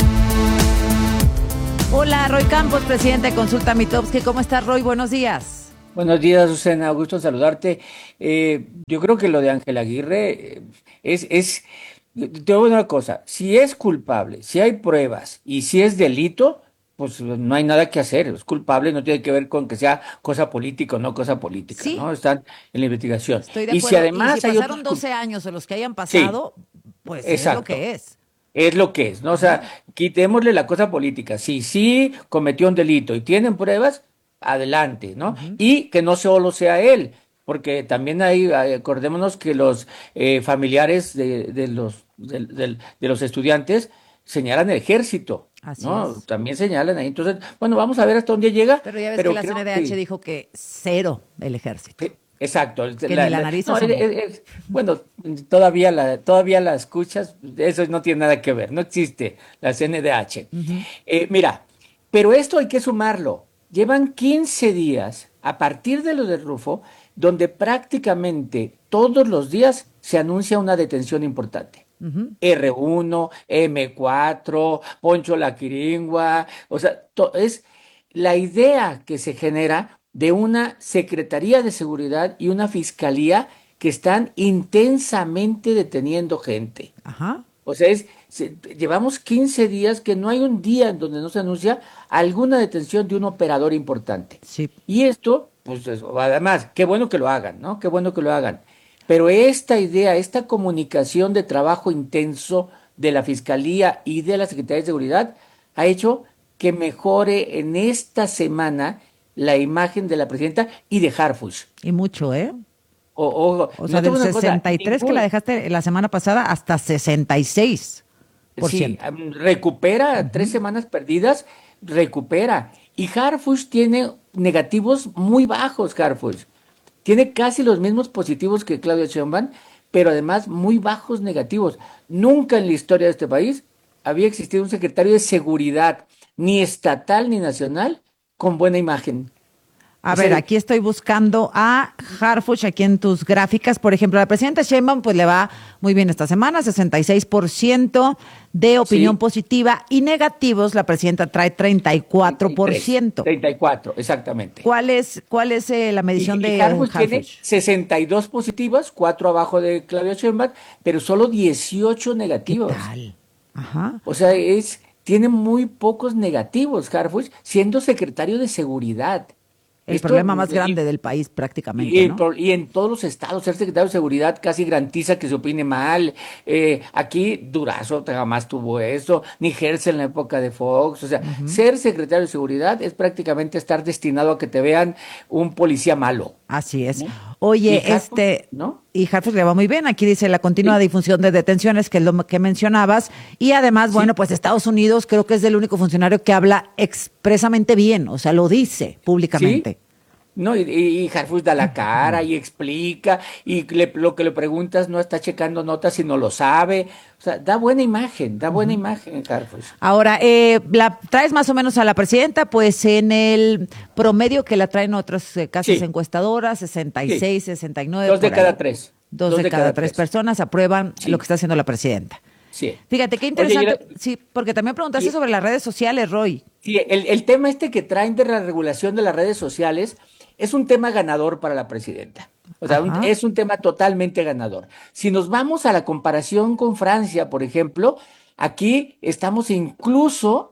Hola, Roy Campos, presidente de Consulta Mitofsky. ¿Cómo estás, Roy? Buenos días. Buenos días, Susana. Gusto en saludarte. Eh, yo creo que lo de Ángel Aguirre eh, es, es, te voy a decir una cosa, si es culpable, si hay pruebas y si es delito, pues no hay nada que hacer. Es culpable, no tiene que ver con que sea cosa política o no cosa política, Sí. ¿no? Están en la investigación. Estoy de Y acuerdo. si además y si hay pasaron otros doce años o los que hayan pasado, pues exacto. es lo que es. Es lo que es, ¿no? O sea, quitémosle la cosa política. Si sí cometió un delito y tienen pruebas, adelante, ¿no? Uh-huh. Y que no solo sea él, porque también hay, acordémonos que los eh, familiares de, de los de, de, de los estudiantes señalan el ejército, Así ¿no? es. También señalan ahí. Entonces, bueno, vamos a ver hasta dónde llega. Pero ya ves pero que la creo C N D H que... dijo que cero el ejército. Exacto. Que la, ni la nariz no, asomó. es, es, bueno, todavía la, todavía la escuchas, eso no tiene nada que ver, no existe la C N D H. Uh-huh. Eh, mira, pero esto hay que sumarlo. Llevan quince días a partir de lo de Rufo, donde prácticamente todos los días se anuncia una detención importante. Uh-huh. erre uno, eme cuatro, Poncho la Quiringua, o sea, to, es la idea que se genera de una Secretaría de Seguridad y una Fiscalía que están intensamente deteniendo gente. Ajá. O sea, es, se, llevamos quince días que no hay un día en donde no se anuncia alguna detención de un operador importante. Sí. Y esto, pues además, qué bueno que lo hagan, ¿no? Qué bueno que lo hagan. Pero esta idea, esta comunicación de trabajo intenso de la Fiscalía y de la Secretaría de Seguridad ha hecho que mejore en esta semana la imagen de la presidenta y de Harfuch. Y mucho, ¿eh? O, o, o sea, no del sesenta y tres cosa, que la dejaste la semana pasada hasta sesenta y seis por ciento. Sí, recupera uh-huh. tres semanas perdidas, recupera. Y Harfuch tiene negativos muy bajos, Harfuch. Tiene casi los mismos positivos que Claudia Sheinbaum, pero además muy bajos negativos. Nunca en la historia de este país había existido un secretario de seguridad, ni estatal ni nacional, con buena imagen. A o ver, sea, aquí estoy buscando a Harfuch, aquí en tus gráficas. Por ejemplo, la presidenta Sheinbaum pues le va muy bien esta semana, sesenta y seis por ciento de opinión sí. positiva, y negativos la presidenta trae treinta y cuatro por ciento. treinta y cuatro, exactamente. ¿Cuál es, cuál es eh, la medición y, de y Harfuch? Harfuch? Tiene sesenta y dos positivas, cuatro abajo de Claudia Sheinbaum, pero solo dieciocho negativos. ¿Qué tal? Ajá. O sea, es... tiene muy pocos negativos, Harfuch, siendo secretario de Seguridad. El Esto, problema más grande y, del país prácticamente, y, ¿no? y en todos los estados, ser secretario de Seguridad casi garantiza que se opine mal. Eh, aquí Durazo jamás tuvo eso, ni Herzl en la época de Fox. O sea, uh-huh. ser secretario de Seguridad es prácticamente estar destinado a que te vean un policía malo. Así es. ¿No? Oye, y Harfuch, este... ¿no? Y Harfuch le va muy bien. Aquí dice la continua sí. difusión de detenciones, que es lo que mencionabas. Y además, sí. bueno, pues Estados Unidos creo que es el único funcionario que habla expresamente bien, o sea, lo dice públicamente. ¿Sí? No, y, y Harfuch da la cara y explica, y le, lo que le preguntas no está checando notas si no lo sabe. O sea, da buena imagen, da buena uh-huh. imagen, Harfuch. Ahora, eh, la traes más o menos a la presidenta, pues en el promedio que la traen otras eh, casas sí. encuestadoras, sesenta y seis, sí. sesenta y nueve. Dos de cada tres. Dos, Dos de, de cada, cada tres personas aprueban sí. lo que está haciendo la presidenta. Sí. Fíjate, qué interesante. Oye, la... Sí, porque también preguntaste y... sobre las redes sociales, Roy. Sí, el, el tema este que traen de la regulación de las redes sociales es un tema ganador para la presidenta. O sea, un, es un tema totalmente ganador. Si nos vamos a la comparación con Francia, por ejemplo, aquí estamos incluso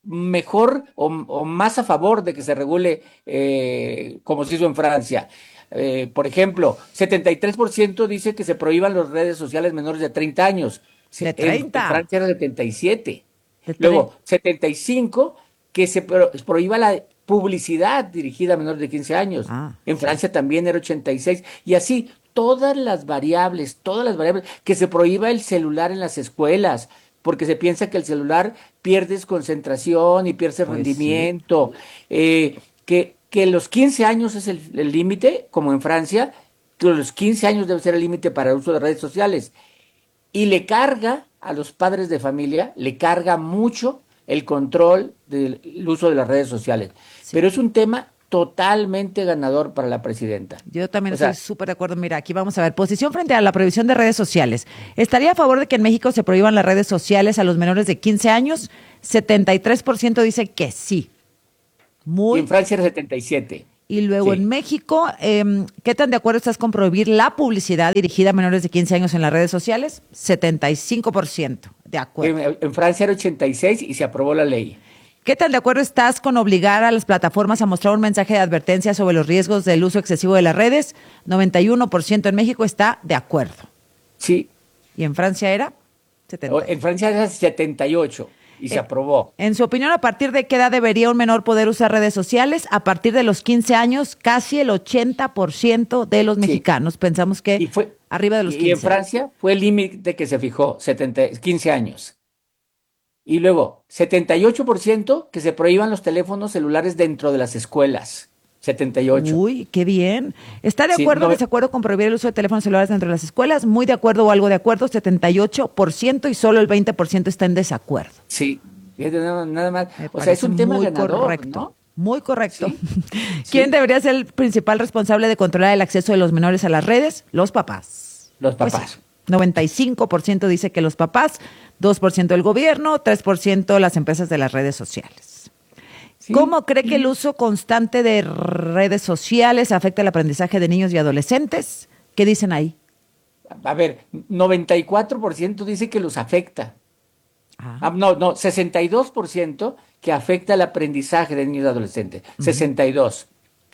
mejor o, o más a favor de que se regule eh, como se hizo en Francia. Eh, por ejemplo, setenta y tres por ciento dice que se prohíban las redes sociales menores de treinta años. ¿De treinta? En, en Francia era setenta y siete. Luego, setenta y cinco que se pro, prohíba la publicidad dirigida a menores de quince años. Ah, en Francia sí. también era ochenta y seis. Y así, todas las variables, todas las variables, que se prohíba el celular en las escuelas, porque se piensa que el celular pierdes concentración y pierdes pues rendimiento. Sí. Eh, que, que los quince años es el límite, como en Francia, que los quince años debe ser el límite para el uso de redes sociales. Y le carga a los padres de familia, le carga mucho el control del uso de las redes sociales. Sí. Pero es un tema totalmente ganador para la presidenta. Yo también O sea, estoy súper de acuerdo. Mira, aquí vamos a ver. Posición frente a la prohibición de redes sociales. ¿Estaría a favor de que en México se prohíban las redes sociales a los menores de quince años? setenta y tres por ciento dice que sí. Muy. Y en Francia era setenta y siete. Y luego Sí. en México, eh, ¿qué tan de acuerdo estás con prohibir la publicidad dirigida a menores de quince años en las redes sociales? setenta y cinco por ciento de acuerdo. En, en Francia era ochenta y seis y se aprobó la ley. ¿Qué tan de acuerdo estás con obligar a las plataformas a mostrar un mensaje de advertencia sobre los riesgos del uso excesivo de las redes? noventa y uno por ciento en México está de acuerdo. Sí. ¿Y en Francia era? setenta. En Francia era setenta y ocho y se Eh, aprobó. En su opinión, ¿a partir de qué edad debería un menor poder usar redes sociales? A partir de los quince años, casi el ochenta por ciento de los mexicanos pensamos que arriba de los quince. Y en Francia fue el límite que se fijó, setenta, quince años. Y luego, setenta y ocho por ciento que se prohíban los teléfonos celulares dentro de las escuelas. setenta y ocho. Uy, qué bien. ¿Está de Sí, acuerdo o no- desacuerdo con prohibir el uso de teléfonos celulares dentro de las escuelas? Muy de acuerdo o algo de acuerdo, setenta y ocho por ciento y solo el veinte por ciento está en desacuerdo. Sí, fíjate, nada, nada más. Me O sea, es parece un tema muy ganador, correcto. ¿no? Muy correcto. ¿Quién debería ser el principal responsable de controlar el acceso de los menores a las redes? Los papás. Los Pues papás. sí. noventa y cinco por ciento dice que los papás, dos por ciento el gobierno, tres por ciento las empresas de las redes sociales. ¿Cómo cree que el uso constante de redes sociales afecta el aprendizaje de niños y adolescentes? ¿Qué dicen ahí? A ver, noventa y cuatro por ciento dice que los afecta. Ah, no, no, sesenta y dos por ciento que afecta el aprendizaje de niños y adolescentes. sesenta y dos.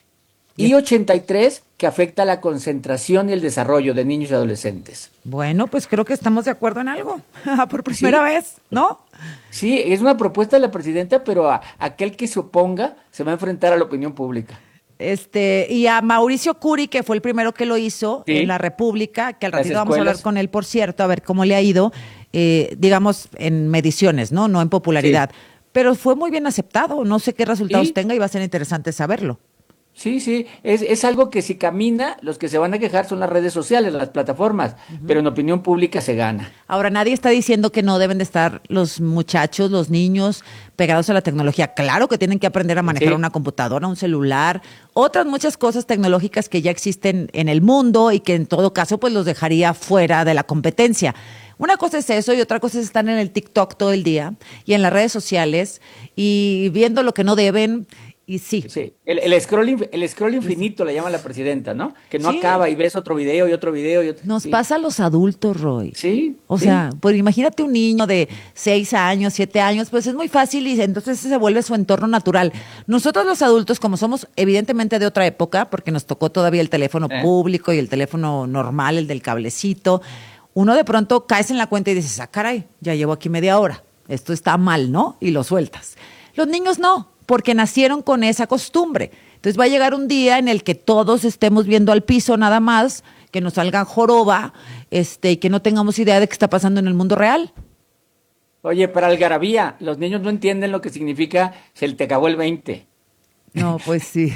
Y ochenta y tres que afecta la concentración y el desarrollo de niños y adolescentes. Bueno, pues creo que estamos de acuerdo en algo. Por primera Sí. vez, ¿no? Sí, es una propuesta de la presidenta, pero a, aquel que se oponga se va a enfrentar a la opinión pública. Este, y a Mauricio Curi, que fue el primero que lo hizo Sí. en la República, que al Las ratito vamos a hablar escuelas. con él, por cierto, a ver cómo le ha ido, eh, digamos, en mediciones, ¿no? No en popularidad. Sí. Pero fue muy bien aceptado. No sé qué resultados Sí. tenga y va a ser interesante saberlo. Sí, sí, es, es algo que si camina, los que se van a quejar son las redes sociales, las plataformas, pero en opinión pública se gana. Ahora, nadie está diciendo que no deben de estar los muchachos, los niños pegados a la tecnología. Claro que tienen que aprender a manejar Sí. una computadora, un celular, otras muchas cosas tecnológicas que ya existen en el mundo y que en todo caso pues los dejaría fuera de la competencia. Una cosa es eso y otra cosa es estar en el TikTok todo el día y en las redes sociales y viendo lo que no deben. Y sí. Sí, el, el scroll, inf- el scroll infinito le llama la presidenta, ¿no? Que no Sí. acaba y ves otro video y otro video y otro. Nos sí. pasa a los adultos, Roy. Sí. O sí. sea, pues imagínate un niño de seis años, siete años, pues es muy fácil y entonces se vuelve su entorno natural. Nosotros los adultos, como somos evidentemente de otra época, porque nos tocó todavía el teléfono Eh. público y el teléfono normal, el del cablecito, uno de pronto caes en la cuenta y dices, ah, caray, ya llevo aquí media hora, esto está mal, ¿no? Y lo sueltas. Los niños no, porque nacieron con esa costumbre. Entonces va a llegar un día en el que todos estemos viendo al piso nada más, que nos salgan joroba, este, y que no tengamos idea de qué está pasando en el mundo real. Oye, para algarabía, los niños no entienden lo que significa se te acabó el veinte. No, pues sí.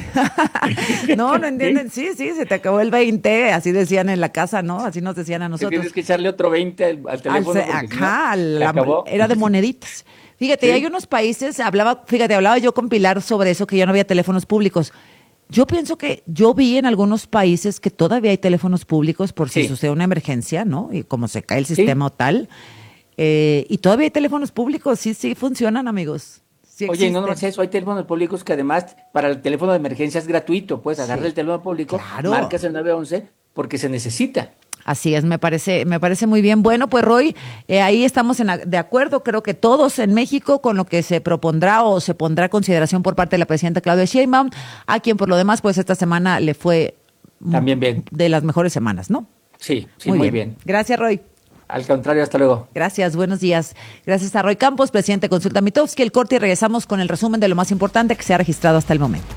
No, no entienden. Sí, sí, se te acabó el veinte, así decían en la casa, ¿no? Así nos decían a Que nosotros. tienes que echarle otro veinte al, al teléfono. Al ce- porque si no, acá, se la- acabó. era de moneditas. Fíjate, Sí. hay unos países, hablaba, fíjate, hablaba yo con Pilar sobre eso, que ya no había teléfonos públicos. Yo pienso que yo vi en algunos países que todavía hay teléfonos públicos por si Sí. sucede una emergencia, ¿no? Y como se cae el sistema o tal. Eh, y todavía hay teléfonos públicos, sí, sí funcionan, amigos. Sí Oye, y no existen. nomás eso, hay teléfonos públicos que además para el teléfono de emergencia es gratuito. Puedes agarrar Sí. el teléfono público, Claro. marcas el nueve once porque se necesita. Así es, me parece, me parece muy bien. Bueno, pues Roy, eh, ahí estamos en a- de acuerdo, creo que todos en México con lo que se propondrá o se pondrá a consideración por parte de la presidenta Claudia Sheinbaum, a quien por lo demás, pues esta semana le fue También bien. de las mejores semanas, ¿no? Sí, sí, muy, bien. Gracias, Roy. Al contrario, hasta luego. Gracias, buenos días. Gracias a Roy Campos, presidente de Consulta Mitofsky. El corte y regresamos con el resumen de lo más importante que se ha registrado hasta el momento.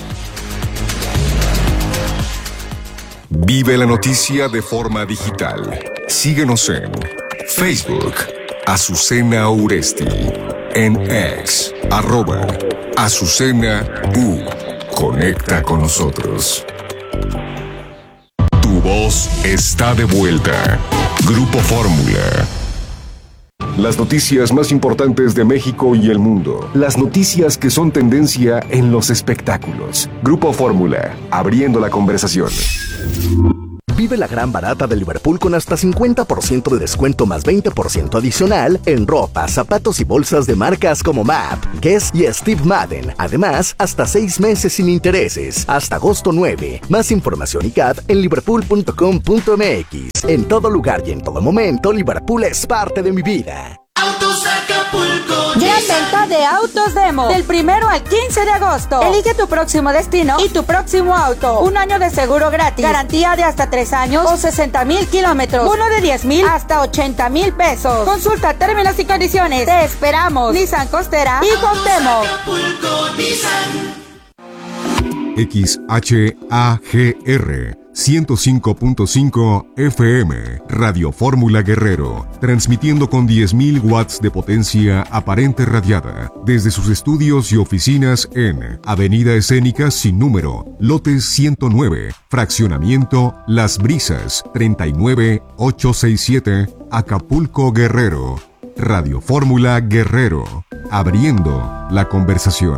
Vive la noticia de forma digital. Síguenos en Facebook, Azucena Uresti, en X, arroba Azucena U. Conecta con nosotros. Tu voz está de vuelta. Grupo Fórmula. Las noticias más importantes de México y el mundo. Las noticias que son tendencia en los espectáculos. Grupo Fórmula, abriendo la conversación. Vive la gran barata de Liverpool con hasta cincuenta por ciento de descuento más veinte por ciento adicional en ropa, zapatos y bolsas de marcas como M A P, Guess y Steve Madden. Además, hasta seis meses sin intereses, hasta agosto nueve. Más información y C A D en liverpool punto com punto m x. En todo lugar y en todo momento, Liverpool es parte de mi vida. Autos Acapulco. Gran venta de Autos Demo. Del primero al quince de agosto. Elige tu próximo destino y tu próximo auto. Un año de seguro gratis. Garantía de hasta tres años o sesenta mil kilómetros. Uno de diez mil hasta ochenta mil pesos. Consulta términos y condiciones. Te esperamos. Nissan Costera y Cuauhtémoc. X H A G R ciento cinco punto cinco F M, Radio Fórmula Guerrero, transmitiendo con diez mil watts de potencia aparente radiada, desde sus estudios y oficinas en Avenida Escénica sin número, lote ciento nueve, fraccionamiento Las Brisas, treinta y nueve mil ochocientos sesenta y siete, Acapulco, Guerrero. Radio Fórmula Guerrero, abriendo la conversación.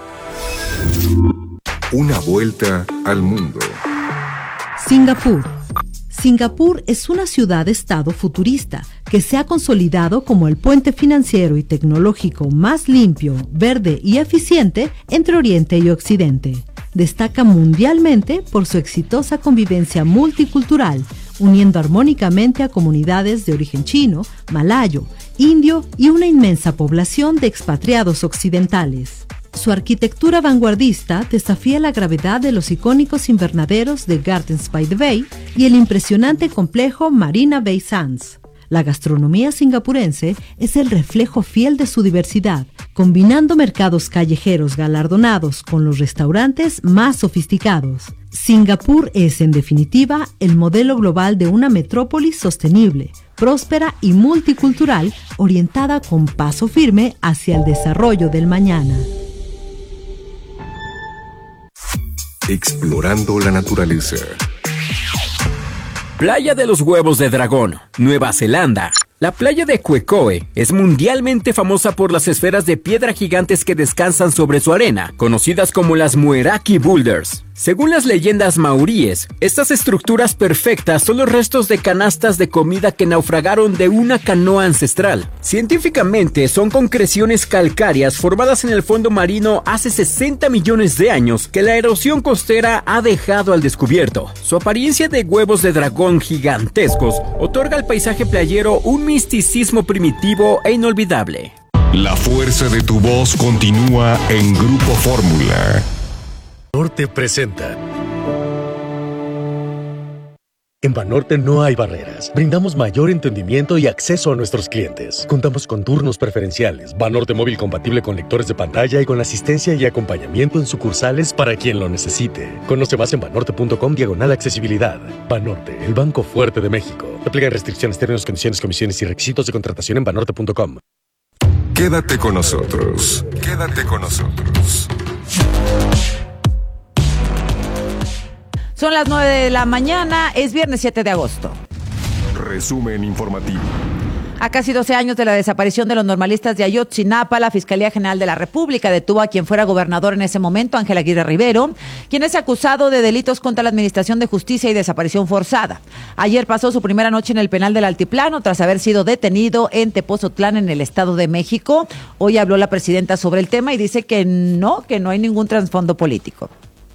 Una vuelta al mundo. Singapur. Singapur es una ciudad-estado futurista que se ha consolidado como el puente financiero y tecnológico más limpio, verde y eficiente entre Oriente y Occidente. Destaca mundialmente por su exitosa convivencia multicultural, uniendo armónicamente a comunidades de origen chino, malayo, indio y una inmensa población de expatriados occidentales. Su arquitectura vanguardista desafía la gravedad de los icónicos invernaderos de Gardens by the Bay y el impresionante complejo Marina Bay Sands. La gastronomía singapurense es el reflejo fiel de su diversidad, combinando mercados callejeros galardonados con los restaurantes más sofisticados. Singapur es, en definitiva, el modelo global de una metrópolis sostenible, próspera y multicultural, orientada con paso firme hacia el desarrollo del mañana. Explorando la naturaleza. Playa de los Huevos de Dragón, Nueva Zelanda. La playa de Quecoe es mundialmente famosa por las esferas de piedra gigantes que descansan sobre su arena, conocidas como las Mueraki Boulders. Según las leyendas maoríes, estas estructuras perfectas son los restos de canastas de comida que naufragaron de una canoa ancestral. Científicamente, son concreciones calcáreas formadas en el fondo marino hace sesenta millones de años que la erosión costera ha dejado al descubierto. Su apariencia de huevos de dragón gigantescos otorga al paisaje playero un misticismo primitivo e inolvidable. La fuerza de tu voz continúa en Grupo Fórmula. Banorte presenta. En Banorte no hay barreras. Brindamos mayor entendimiento y acceso a nuestros clientes. Contamos con turnos preferenciales, Banorte móvil compatible con lectores de pantalla y con asistencia y acompañamiento en sucursales para quien lo necesite. Conoce más en banorte punto com diagonal accesibilidad. Banorte, el banco fuerte de México. Aplica restricciones, términos, condiciones, comisiones y requisitos de contratación en banorte punto com. Quédate con nosotros. Quédate con nosotros. Son las nueve de la mañana, es viernes siete de agosto. Resumen informativo. A casi doce años de la desaparición de los normalistas de Ayotzinapa, la Fiscalía General de la República detuvo a quien fuera gobernador en ese momento, Ángel Aguirre Rivero, quien es acusado de delitos contra la Administración de Justicia y desaparición forzada. Ayer pasó su primera noche en el penal del Altiplano tras haber sido detenido en Tepozotlán, en el Estado de México. Hoy habló la presidenta sobre el tema y dice que no, que no hay ningún trasfondo político.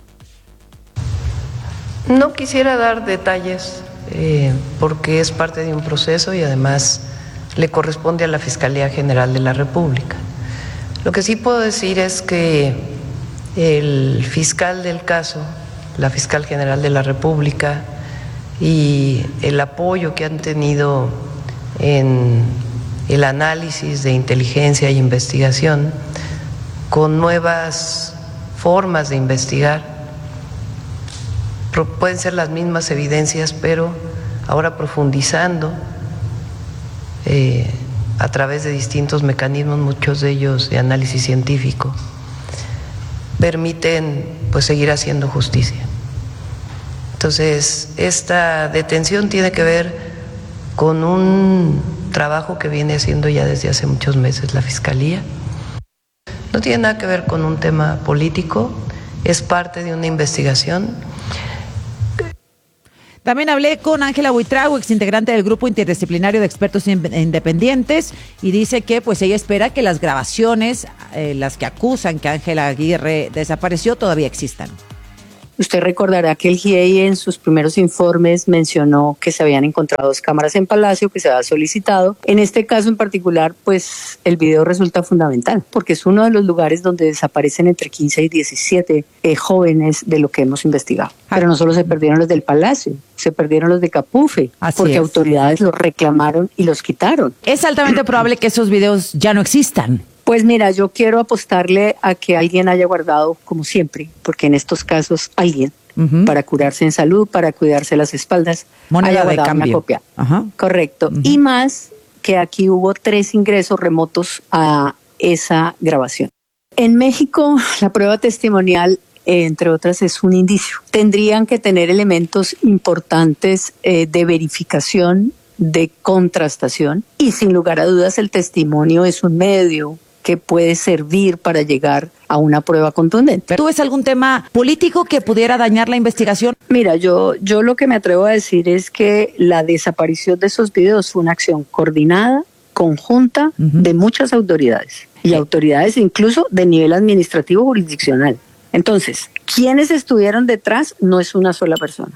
No quisiera dar detalles eh, porque es parte de un proceso y además le corresponde a la Fiscalía General de la República. Lo que sí puedo decir es que el fiscal del caso, la Fiscal General de la República, y el apoyo que han tenido en el análisis de inteligencia e investigación con nuevas formas de investigar, pueden ser las mismas evidencias, pero ahora profundizando eh, a través de distintos mecanismos, muchos de ellos de análisis científico, permiten pues seguir haciendo justicia. Entonces, esta detención tiene que ver con un trabajo que viene haciendo ya desde hace muchos meses la Fiscalía. No tiene nada que ver con un tema político, es parte de una investigación. También hablé con Ángela Buitrago, exintegrante del Grupo Interdisciplinario de Expertos Independientes, y dice que pues ella espera que las grabaciones, eh, las que acusan que Ángela Aguirre desapareció, todavía existan. Usted recordará que el G I E I en sus primeros informes mencionó que se habían encontrado dos cámaras en Palacio, que se había solicitado. En este caso en particular, pues el video resulta fundamental, porque es uno de los lugares donde desaparecen entre quince y diecisiete eh, jóvenes de lo que hemos investigado. Pero no solo se perdieron los del Palacio, se perdieron los de Capufe, Así porque es. autoridades los reclamaron y los quitaron. Es altamente probable que esos videos ya no existan. Pues mira, yo quiero apostarle a que alguien haya guardado, como siempre, porque en estos casos alguien, uh-huh. para curarse en salud, para cuidarse las espaldas, moneda haya de guardado cambio. Una copia. Ajá. Correcto. Uh-huh. Y más que aquí hubo tres ingresos remotos a esa grabación. En México, la prueba testimonial, entre otras, es un indicio. Tendrían que tener elementos importantes eh, de verificación, de contrastación, y sin lugar a dudas el testimonio es un medio que puede servir para llegar a una prueba contundente. ¿Tú ves algún tema político que pudiera dañar la investigación? Mira, yo, yo lo que me atrevo a decir es que la desaparición de esos videos fue una acción coordinada, conjunta, uh-huh. de muchas autoridades, y autoridades incluso de nivel administrativo jurisdiccional. Entonces, ¿quiénes estuvieron detrás? No es una sola persona.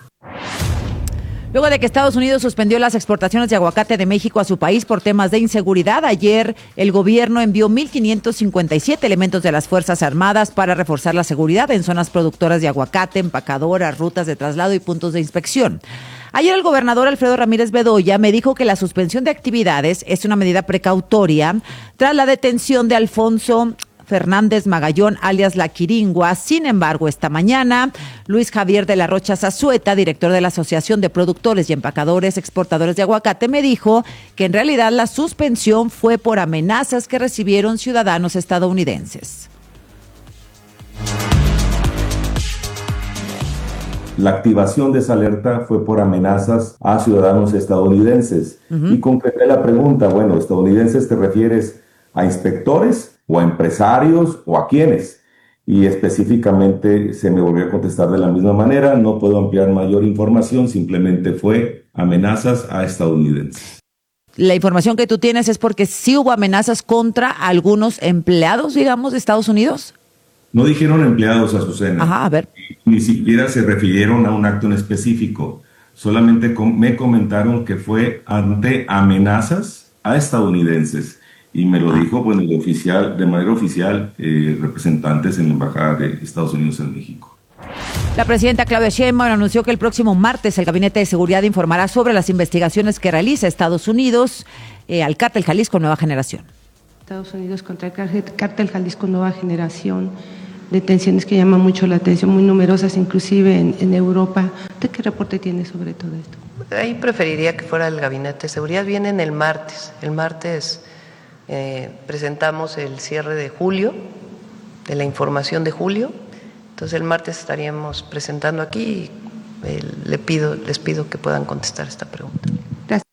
Luego de que Estados Unidos suspendió las exportaciones de aguacate de México a su país por temas de inseguridad, ayer el gobierno envió mil quinientos cincuenta y siete elementos de las Fuerzas Armadas para reforzar la seguridad en zonas productoras de aguacate, empacadoras, rutas de traslado y puntos de inspección. Ayer el gobernador Alfredo Ramírez Bedoya me dijo que la suspensión de actividades es una medida precautoria tras la detención de Alfonso Fernández Magallón, alias La Quiringua. Sin embargo, esta mañana, Luis Javier de la Rocha Zazueta, director de la Asociación de Productores y Empacadores Exportadores de Aguacate, me dijo que en realidad la suspensión fue por amenazas que recibieron ciudadanos estadounidenses. La activación de esa alerta fue por amenazas a ciudadanos estadounidenses. Uh-huh. Y concreté la pregunta, bueno, ¿estadounidenses te refieres a inspectores o a empresarios o a quiénes? Y específicamente se me volvió a contestar de la misma manera, no puedo ampliar mayor información, simplemente fue amenazas a estadounidenses. La información que tú tienes es porque sí hubo amenazas contra algunos empleados, digamos, de Estados Unidos. No dijeron empleados, Azucena. Ajá, a ver. Ni siquiera se refirieron a un acto en específico. Solamente com- me comentaron que fue ante amenazas a estadounidenses. Y me lo dijo, bueno, de, oficial, de manera oficial, eh, representantes en la Embajada de Estados Unidos en México. La presidenta Claudia Sheinbaum anunció que el próximo martes el Gabinete de Seguridad informará sobre las investigaciones que realiza Estados Unidos eh, al Cártel Jalisco Nueva Generación. Estados Unidos contra el Cártel Jalisco Nueva Generación, detenciones que llaman mucho la atención, muy numerosas, inclusive en, en Europa. ¿Usted qué reporte tiene sobre todo esto? Ahí preferiría que fuera el Gabinete de Seguridad. Vienen el martes. El martes eh, presentamos el cierre de julio, de la información de julio. Entonces el martes estaríamos presentando aquí y eh, le pido, les pido que puedan contestar esta pregunta. Gracias.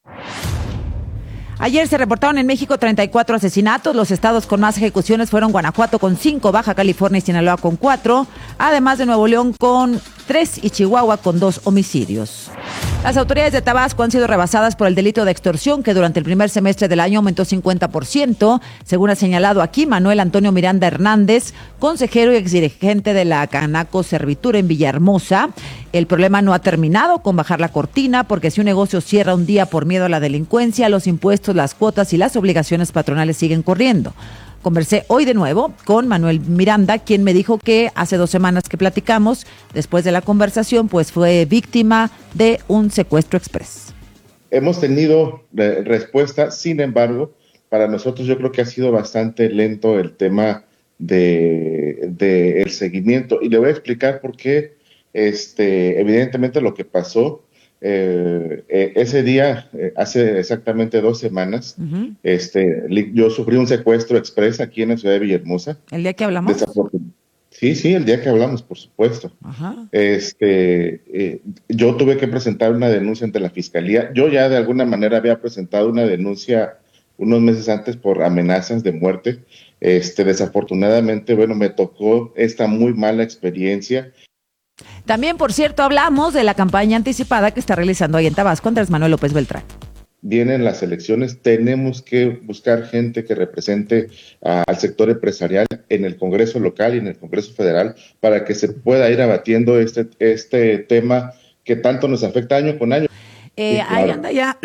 Ayer se reportaron en México treinta y cuatro asesinatos. Los estados con más ejecuciones fueron Guanajuato con cinco, Baja California y Sinaloa con cuatro, además de Nuevo León con tres y Chihuahua con dos homicidios. Las autoridades de Tabasco han sido rebasadas por el delito de extorsión que durante el primer semestre del año aumentó cincuenta por ciento, según ha señalado aquí Manuel Antonio Miranda Hernández, consejero y exdirigente de la Canaco Servitura en Villahermosa. El problema no ha terminado con bajar la cortina, porque si un negocio cierra un día por miedo a la delincuencia, los impuestos, las cuotas y las obligaciones patronales siguen corriendo. Conversé hoy de nuevo con Manuel Miranda, quien me dijo que hace dos semanas que platicamos, después de la conversación, pues fue víctima de un secuestro express. Hemos tenido respuesta, sin embargo, para nosotros yo creo que ha sido bastante lento el tema de, de el seguimiento. Y le voy a explicar por qué, este, evidentemente lo que pasó Eh, eh, ese día, eh, hace exactamente dos semanas, uh-huh. este, li, yo sufrí un secuestro express aquí en la ciudad de Villahermosa. ¿El día que hablamos? Desafortun- Sí, sí, el día que hablamos, por supuesto. Ajá. Este, eh, yo tuve que presentar una denuncia ante la fiscalía. Yo ya de alguna manera había presentado una denuncia unos meses antes por amenazas de muerte. Este, desafortunadamente, bueno, me tocó esta muy mala experiencia. También, por cierto, hablamos de la campaña anticipada que está realizando ahí en Tabasco Andrés Manuel López Beltrán. Vienen las elecciones, tenemos que buscar gente que represente a, al sector empresarial en el Congreso local y en el Congreso federal para que se pueda ir abatiendo este, este tema que tanto nos afecta año con año. Eh, Sí, claro. Ahí anda ya